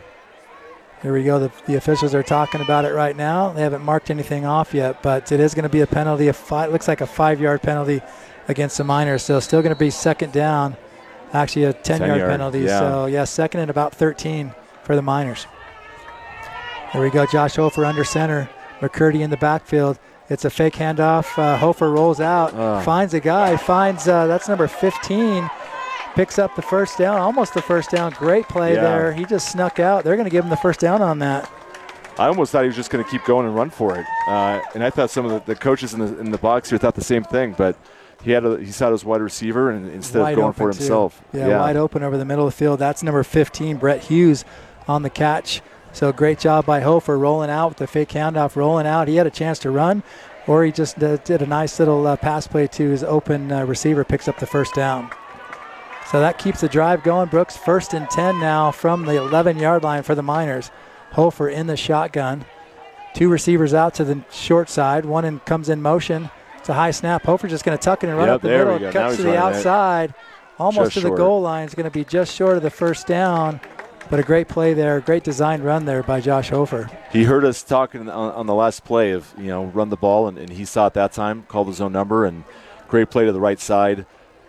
B: Here we go. The, the officials are talking about it right now. They haven't marked anything off yet, but it is going to be a penalty. A five, looks like a five-yard penalty against the Miners. So still going to be second down. Actually, a ten-yard
C: ten-yard,
B: penalty.
C: yeah.
B: So, yeah, second and about thirteen for the Miners. Here we go. Josh Hofer under center. McCurdy in the backfield. It's a fake handoff. Uh, Hofer rolls out,
C: Oh.
B: finds a guy, finds uh, that's number fifteen. Picks up the first down, almost the first down. Great play
C: Yeah.
B: there. He just snuck out. They're going to give him the first down on that.
C: I almost thought he was just going to keep going and run for it. Uh, and I thought some of the, the coaches in the in the box here thought the same thing, but he had a, he saw his wide receiver and instead
B: Wide
C: of going
B: open,
C: for
B: too.
C: himself.
B: Yeah, wide open over the middle of the field. That's number fifteen, Brett Hughes, on the catch. So great job by Hofer rolling out with the fake handoff, rolling out. He had a chance to run, or he just uh, did a nice little uh, pass play to his open uh, receiver, picks up the first down. So that keeps the drive going. Brooks, first and ten now from the eleven-yard line for the Miners. Hofer in the shotgun. Two receivers out to the short side. One in, comes in motion. It's a high snap. Hofer just going to tuck it and run
C: Yep,
B: up the
C: there we
B: middle.
C: go. Now
B: Cuts
C: he's
B: to the
C: running it.
B: outside. Almost
C: Just
B: to the
C: short.
B: goal line. It's going to be just short of the first down. But a great play there. Great design run there by Josh Hofer.
C: He heard us talking on, on the last play of, you know, run the ball, and, and he saw it that time, called his own number, and great play to the right side.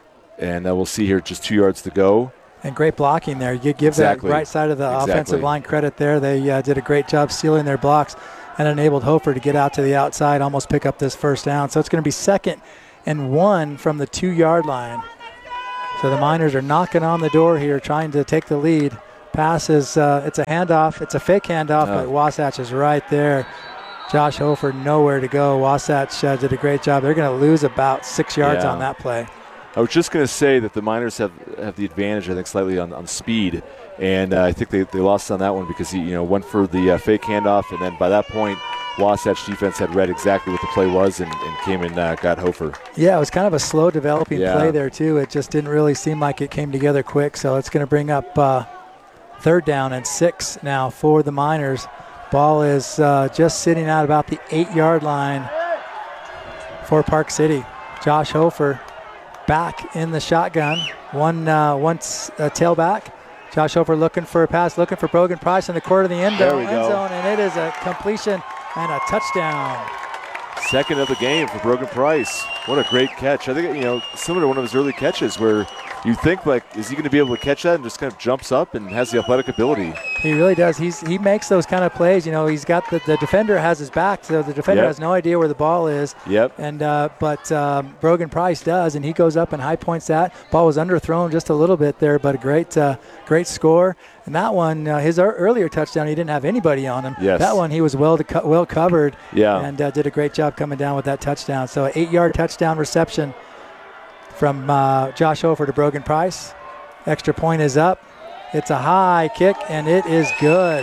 C: And uh, we'll see here just two yards to go.
B: And great blocking there. You give
C: Exactly.
B: that right side of the
C: Exactly.
B: offensive line credit there. They uh, did a great job sealing their blocks and enabled Hofer to get out to the outside, almost pick up this first down. So it's going to be second and one from the two-yard line. So the Miners are knocking on the door here, trying to take the lead. Pass is, uh, it's a handoff. It's a fake handoff,
C: Oh.
B: but Wasatch is right there. Josh Hofer nowhere to go. Wasatch uh, did a great job. They're going to lose about six yards
C: Yeah.
B: on that play.
C: I was just going to say that the Miners have, have the advantage, I think, slightly on, on speed, and uh, I think they, they lost on that one because he, you know, went for the uh, fake handoff, and then by that point, Wasatch defense had read exactly what the play was and, and came and uh, got Hofer.
B: Yeah, it was kind of a slow developing
C: Yeah.
B: play there, too. It just didn't really seem like it came together quick, so it's going to bring up uh, third down and six now for the Miners. Ball is uh, just sitting out about the eight-yard line for Park City. Josh Hofer back in the shotgun. One, uh, one uh, tailback. Josh Hofer looking for a pass, looking for Brogan Price in the corner of the end zone, end zone, and it is a completion and a touchdown.
C: Second of the game for Brogan Price. What a great catch. I think, you know, similar to one of his early catches where you think, like, is he going to be able to catch that, and just kind of jumps up and has the athletic ability.
B: He really does. He's He makes those kind of plays. You know, he's got the, the defender has his back, so the defender
C: Yep.
B: has no idea where the ball is.
C: Yep.
B: And uh, But um, Brogan Price does, and he goes up and high points that. Ball was underthrown just a little bit there, but a great, uh, great score. And that one, uh, his er- earlier touchdown, he didn't have anybody on him.
C: Yes.
B: That one, he was well to co- well covered.
C: Yeah.
B: And uh, did a great job coming down with that touchdown. So an eight-yard touchdown reception from uh, Josh Hofer to Brogan Price. Extra point is up. It's a high kick, and it is good.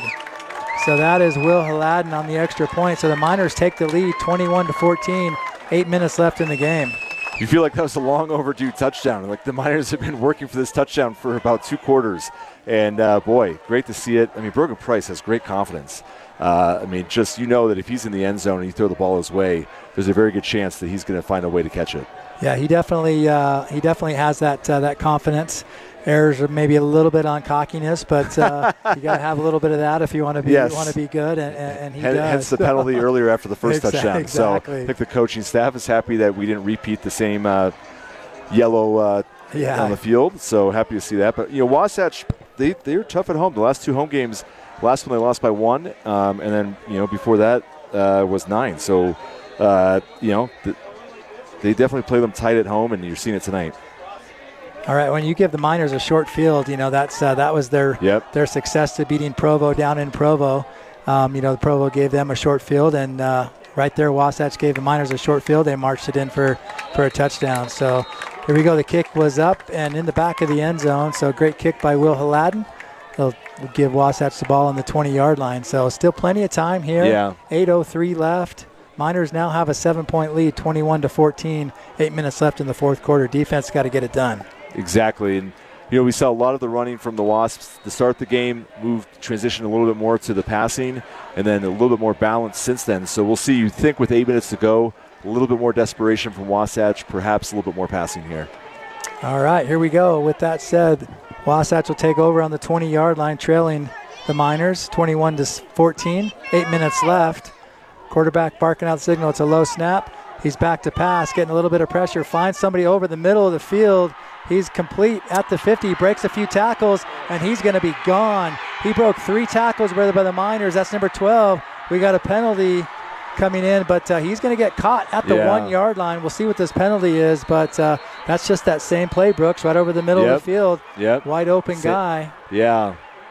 B: So that is Will Haladin on the extra point. So the Miners take the lead, twenty-one to fourteen. Eight minutes left in the game.
C: You feel like that was a long overdue touchdown. Like the Miners have been working for this touchdown for about two quarters. And, uh, boy, great to see it. I mean, Brogan Price has great confidence. Uh, I mean, just you know that if he's in the end zone and you throw the ball his way, there's a very good chance that he's going to find a way to catch it.
B: Yeah, he definitely uh, he definitely has that uh, that confidence. Errors are maybe a little bit on cockiness, but uh, you got to have a little bit of that if you want to be
C: Yes.
B: want to be good, and, and, and he
C: Hence,
B: does.
C: hence the penalty earlier after the first
B: Exactly,
C: touchdown.
B: exactly.
C: So I think the coaching staff is happy that we didn't repeat the same uh, yellow uh,
B: Yeah.
C: on the field. So happy to see that. But you know, Wasatch, they they were tough at home. The last two home games, last one they lost by one, um, and then you know before that uh, was nine. So uh, you know th- they definitely play them tight at home, and you're seeing it tonight.
B: All right, when you give the Miners a short field, you know that's uh, that was their
C: Yep.
B: their success to beating Provo down in Provo. Um, you know, the Provo gave them a short field, and uh, right there, Wasatch gave the Miners a short field. They marched it in for, for a touchdown. So here we go. The kick was up and in the back of the end zone. So great kick by Will Haladin. They'll give Wasatch the ball on the twenty-yard line. So still plenty of time here.
C: Yeah.
B: eight oh three left. Miners now have a seven-point lead, twenty-one to fourteen. Eight minutes left in the fourth quarter. Defense got to get it done.
C: Exactly. And, you know, we saw a lot of the running from the Wasps to start the game, moved, transitioned a little bit more to the passing, and then a little bit more balance since then. So we'll see. You think with eight minutes to go, a little bit more desperation from Wasatch, perhaps a little bit more passing here.
B: All right, here we go. With that said, Wasatch will take over on the twenty-yard line, trailing the Miners, twenty-one to fourteen. Eight minutes left. Quarterback barking out the signal. It's a low snap. He's back to pass, getting a little bit of pressure. Finds somebody over the middle of the field. He's complete at the fifty, breaks a few tackles, and he's going to be gone. He broke three tackles by the Miners. That's number twelve. We got a penalty coming in, but uh, he's going to get caught at the
C: Yeah.
B: one-yard line. We'll see what this penalty is, but uh, that's just that same play, Brooks, right over the middle
C: Yep.
B: of the field.
C: Yep.
B: Wide open
C: Sa-
B: guy.
C: Yeah.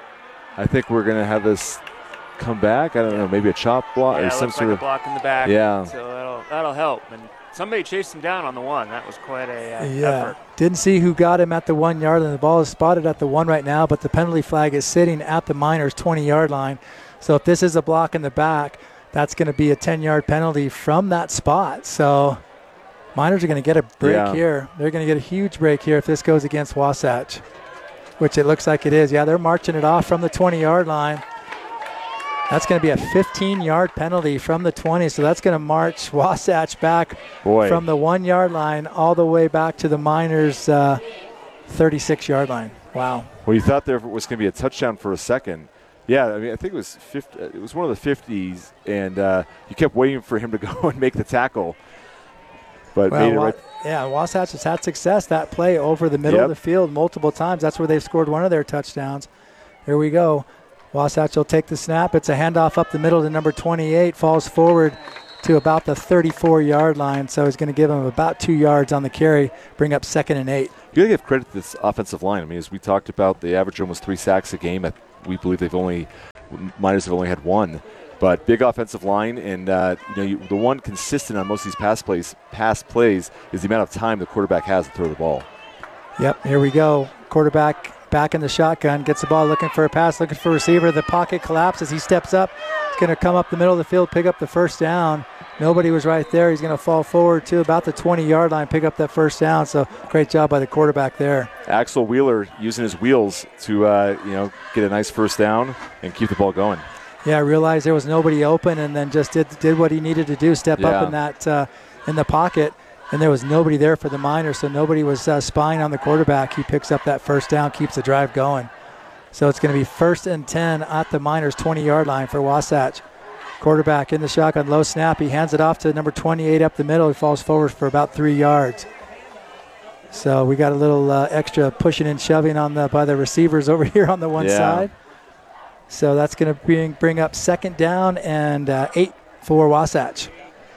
C: I think we're going to have this come back. I don't know, maybe a chop block
D: Yeah,
C: or
D: it
C: some
D: looks
C: sort
D: like
C: of.
D: a block in the back.
C: Yeah.
D: So that'll that'll help. And somebody chased him down on the one. That was quite a uh,
B: Yeah.
D: effort.
B: Didn't see who got him at the one-yard line. The ball is spotted at the one right now, but the penalty flag is sitting at the Miners' twenty-yard line. So if this is a block in the back, that's going to be a ten-yard penalty from that spot. So Miners are going to get a break
C: Yeah.
B: here. They're going to get a huge break here if this goes against Wasatch, which it looks like it is. Yeah, they're marching it off from the twenty-yard line. That's going to be a fifteen-yard penalty from the twenty, so that's going to march Wasatch back
C: Boy.
B: from the one-yard line all the way back to the Miners' uh, thirty-six-yard line. Wow.
C: Well, you thought there was going to be a touchdown for a second. Yeah, I mean, I think it was fifty, it was one of the fifties, and uh, you kept waiting for him to go and make the tackle. But
B: Well,
C: made it
B: Wa-
C: right.
B: yeah, Wasatch has had success that play over the middle
C: Yep.
B: of the field multiple times. That's where they've scored one of their touchdowns. Here we go. Wasatch will take the snap. It's a handoff up the middle to number twenty-eight. Falls forward to about the thirty-four-yard line. So he's going to give him about two yards on the carry, bring up second and eight.
C: You got to give credit to this offensive line. I mean, as we talked about, the average almost three sacks a game. We believe they've only, Miners have only had one. But big offensive line, and uh, you know you, the one consistent on most of these pass plays, pass plays is the amount of time the quarterback has to throw the ball.
B: Yep, here we go. Quarterback back in the shotgun, gets the ball looking for a pass, looking for a receiver. The pocket collapses. He steps up. He's going to come up the middle of the field, pick up the first down. Nobody was right there. He's going to fall forward to about the twenty-yard line, pick up that first down. So great job by the quarterback there.
C: Axel Wheeler using his wheels to uh, you know get a nice first down and keep the ball going.
B: Yeah, realized there was nobody open, and then just did did what he needed to do, step
C: Yeah.
B: up in that uh, in the pocket. and there was nobody there for the Miners, so nobody was uh, spying on the quarterback. He picks up that first down, keeps the drive going. So it's going to be first and ten at the Miners' twenty-yard line for Wasatch. Quarterback in the shotgun, low snap. He hands it off to number twenty-eight up the middle. He falls forward for about three yards. So we got a little uh, extra pushing and shoving on the by the receivers over here on the one
C: yeah.
B: side. So that's going to bring, bring up second down and uh, eight for Wasatch.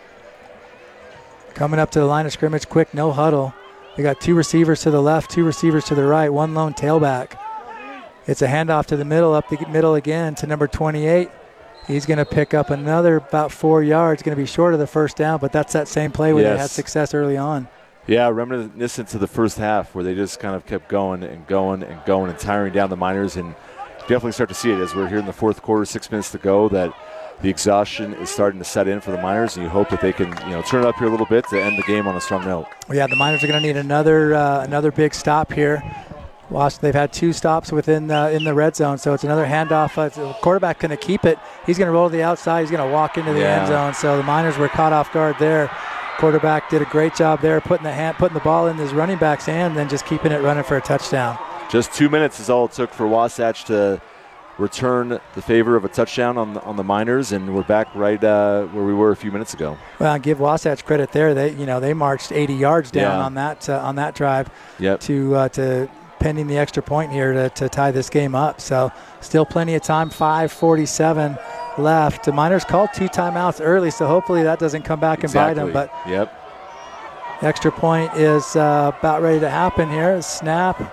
B: Coming up to the line of scrimmage quick, no huddle. We got two receivers to the left, two receivers to the right, one lone tailback. It's a handoff to the middle, up the middle again to number twenty-eight. He's going to pick up another about four yards, going to be short of the first down, but that's that same play where
C: yes.
B: they had success early on.
C: Yeah, reminiscent to the first half where they just kind of kept going and going and going and tiring down the Miners, and definitely start to see it as we're here in the fourth quarter, six minutes to go, that the exhaustion is starting to set in for the Miners, and you hope that they can, you know, turn it up here a little bit to end the game on a strong note.
B: Yeah, the Miners are going to need another uh, another big stop here. Washington, they've had two stops within uh, in the red zone, so it's another handoff. Uh, the quarterback going to keep it. He's going to roll to the outside. He's going to walk into the
C: yeah.
B: end zone. So the Miners were caught off guard there. Quarterback did a great job there, putting the hand, putting the ball in his running back's hand, and then just keeping it running for a touchdown.
C: Just two minutes is all it took for Wasatch to return the favor of a touchdown on the, on the Miners, and we're back right uh, where we were a few minutes ago.
B: Well, I give Wasatch credit there. They, you know, they marched eighty yards down
C: yeah.
B: on that uh, on that drive
C: yep.
B: to uh, to pending the extra point here to, to tie this game up. So still plenty of time. five forty-seven left. The Miners called two timeouts early, so hopefully that doesn't come back
C: exactly.
B: and bite them. But
C: yep.
B: extra point is uh, about ready to happen here. Snap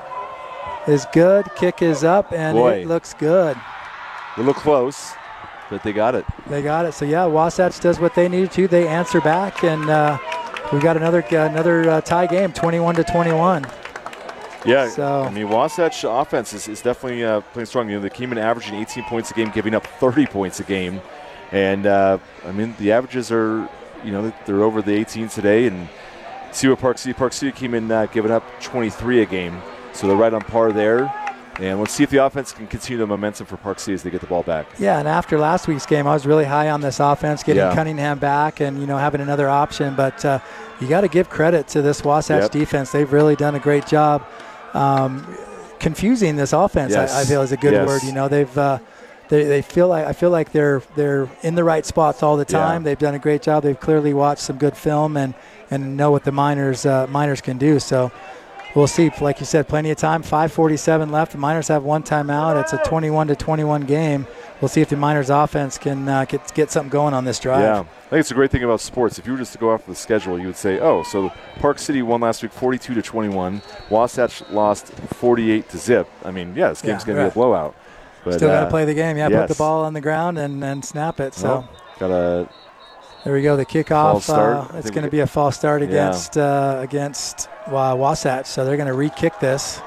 B: is good. Kick is up, and
C: Boy.
B: it looks good.
C: A little close, but they got it.
B: They got it. So, yeah, Wasatch does what they needed to. They answer back, and uh, we got another uh, another uh, tie game, twenty-one to twenty-one.
C: Yeah,
B: so,
C: I mean, Wasatch offense is, is definitely uh, playing strong. You know, they came in averaging eighteen points a game, giving up thirty points a game. And, uh, I mean, the averages are, you know, they're over the eighteen today. And see what Park City. Park City came in uh, giving up twenty-three a game. So they're right on par there. And let's see if the offense can continue the momentum for Park City as they get the ball back.
B: Yeah, and after last week's game, I was really high on this offense, getting
C: yeah.
B: Cunningham back and, you know, having another option. But uh, you got to give credit to this Wasatch
C: yep.
B: defense. They've really done a great job um, confusing this offense.
C: Yes.
B: I, I feel is a good
C: yes.
B: word. You know, they've uh, they they feel like I feel like they're they're in the right spots all the time.
C: Yeah.
B: They've done a great job. They've clearly watched some good film and and know what the Miners uh, Miners can do. So. We'll see. Like you said, plenty of time. five forty-seven left. The Miners have one timeout. It's a twenty-one to twenty-one game. We'll see if the Miners offense can uh, get get something going on this drive.
C: Yeah, I think it's a great thing about sports. If you were just to go after the schedule, you would say, oh, so Park City won last week forty-two to twenty-one. Wasatch lost forty-eight to zip. I mean, yeah, this game's
B: Yeah,
C: going
B: right.
C: to be a blowout. But,
B: Still got to
C: uh,
B: play the game. Yeah,
C: yes.
B: put the ball on the ground and, and snap it. So
C: well, got to.
B: there we go. The kickoff.
C: False start.
B: Uh,
C: I
B: it's
C: think
B: going to
C: we-
B: be a false start
C: Yeah.
B: against uh, against uh, Wasatch. So they're going to re-kick this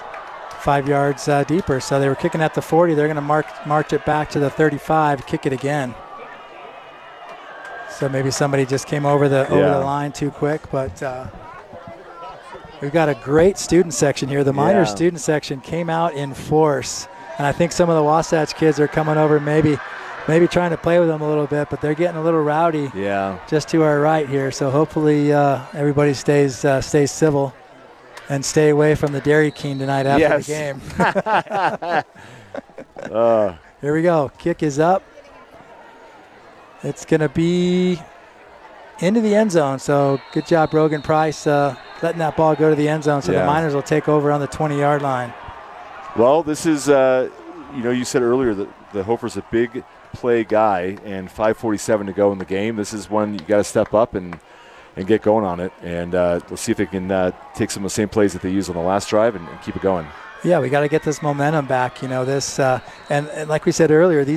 B: five yards uh, deeper. So they were kicking at the forty. They're going to mark march it back to the thirty-five. Kick it again. So maybe somebody just came over the over
C: Yeah.
B: the line too quick, but. Uh, We've got a great student section here. The Miners
C: Yeah.
B: student section came out in force, and I think some of the Wasatch kids are coming over, maybe, maybe trying to play with them a little bit, but they're getting a little rowdy
C: Yeah.
B: just to our right here. So hopefully uh, everybody stays uh, stays civil and stay away from the Dairy King tonight after
C: Yes.
B: the game.
C: uh,
B: Here we go. Kick is up. It's going to be into the end zone. So good job, Brogan Price, uh, letting that ball go to the end zone. So
C: Yeah.
B: the Miners will take over on the twenty-yard line.
C: well, this is, uh, you know, you said earlier that the Hofer's a big play guy, and five forty-seven to go in the game. This is when you got to step up and, and get going on it. And uh, let's see if they can uh, take some of the same plays that they used on the last drive and, and keep it going.
B: Yeah, we got to get this momentum back. You know, this, uh, and, and like we said earlier, these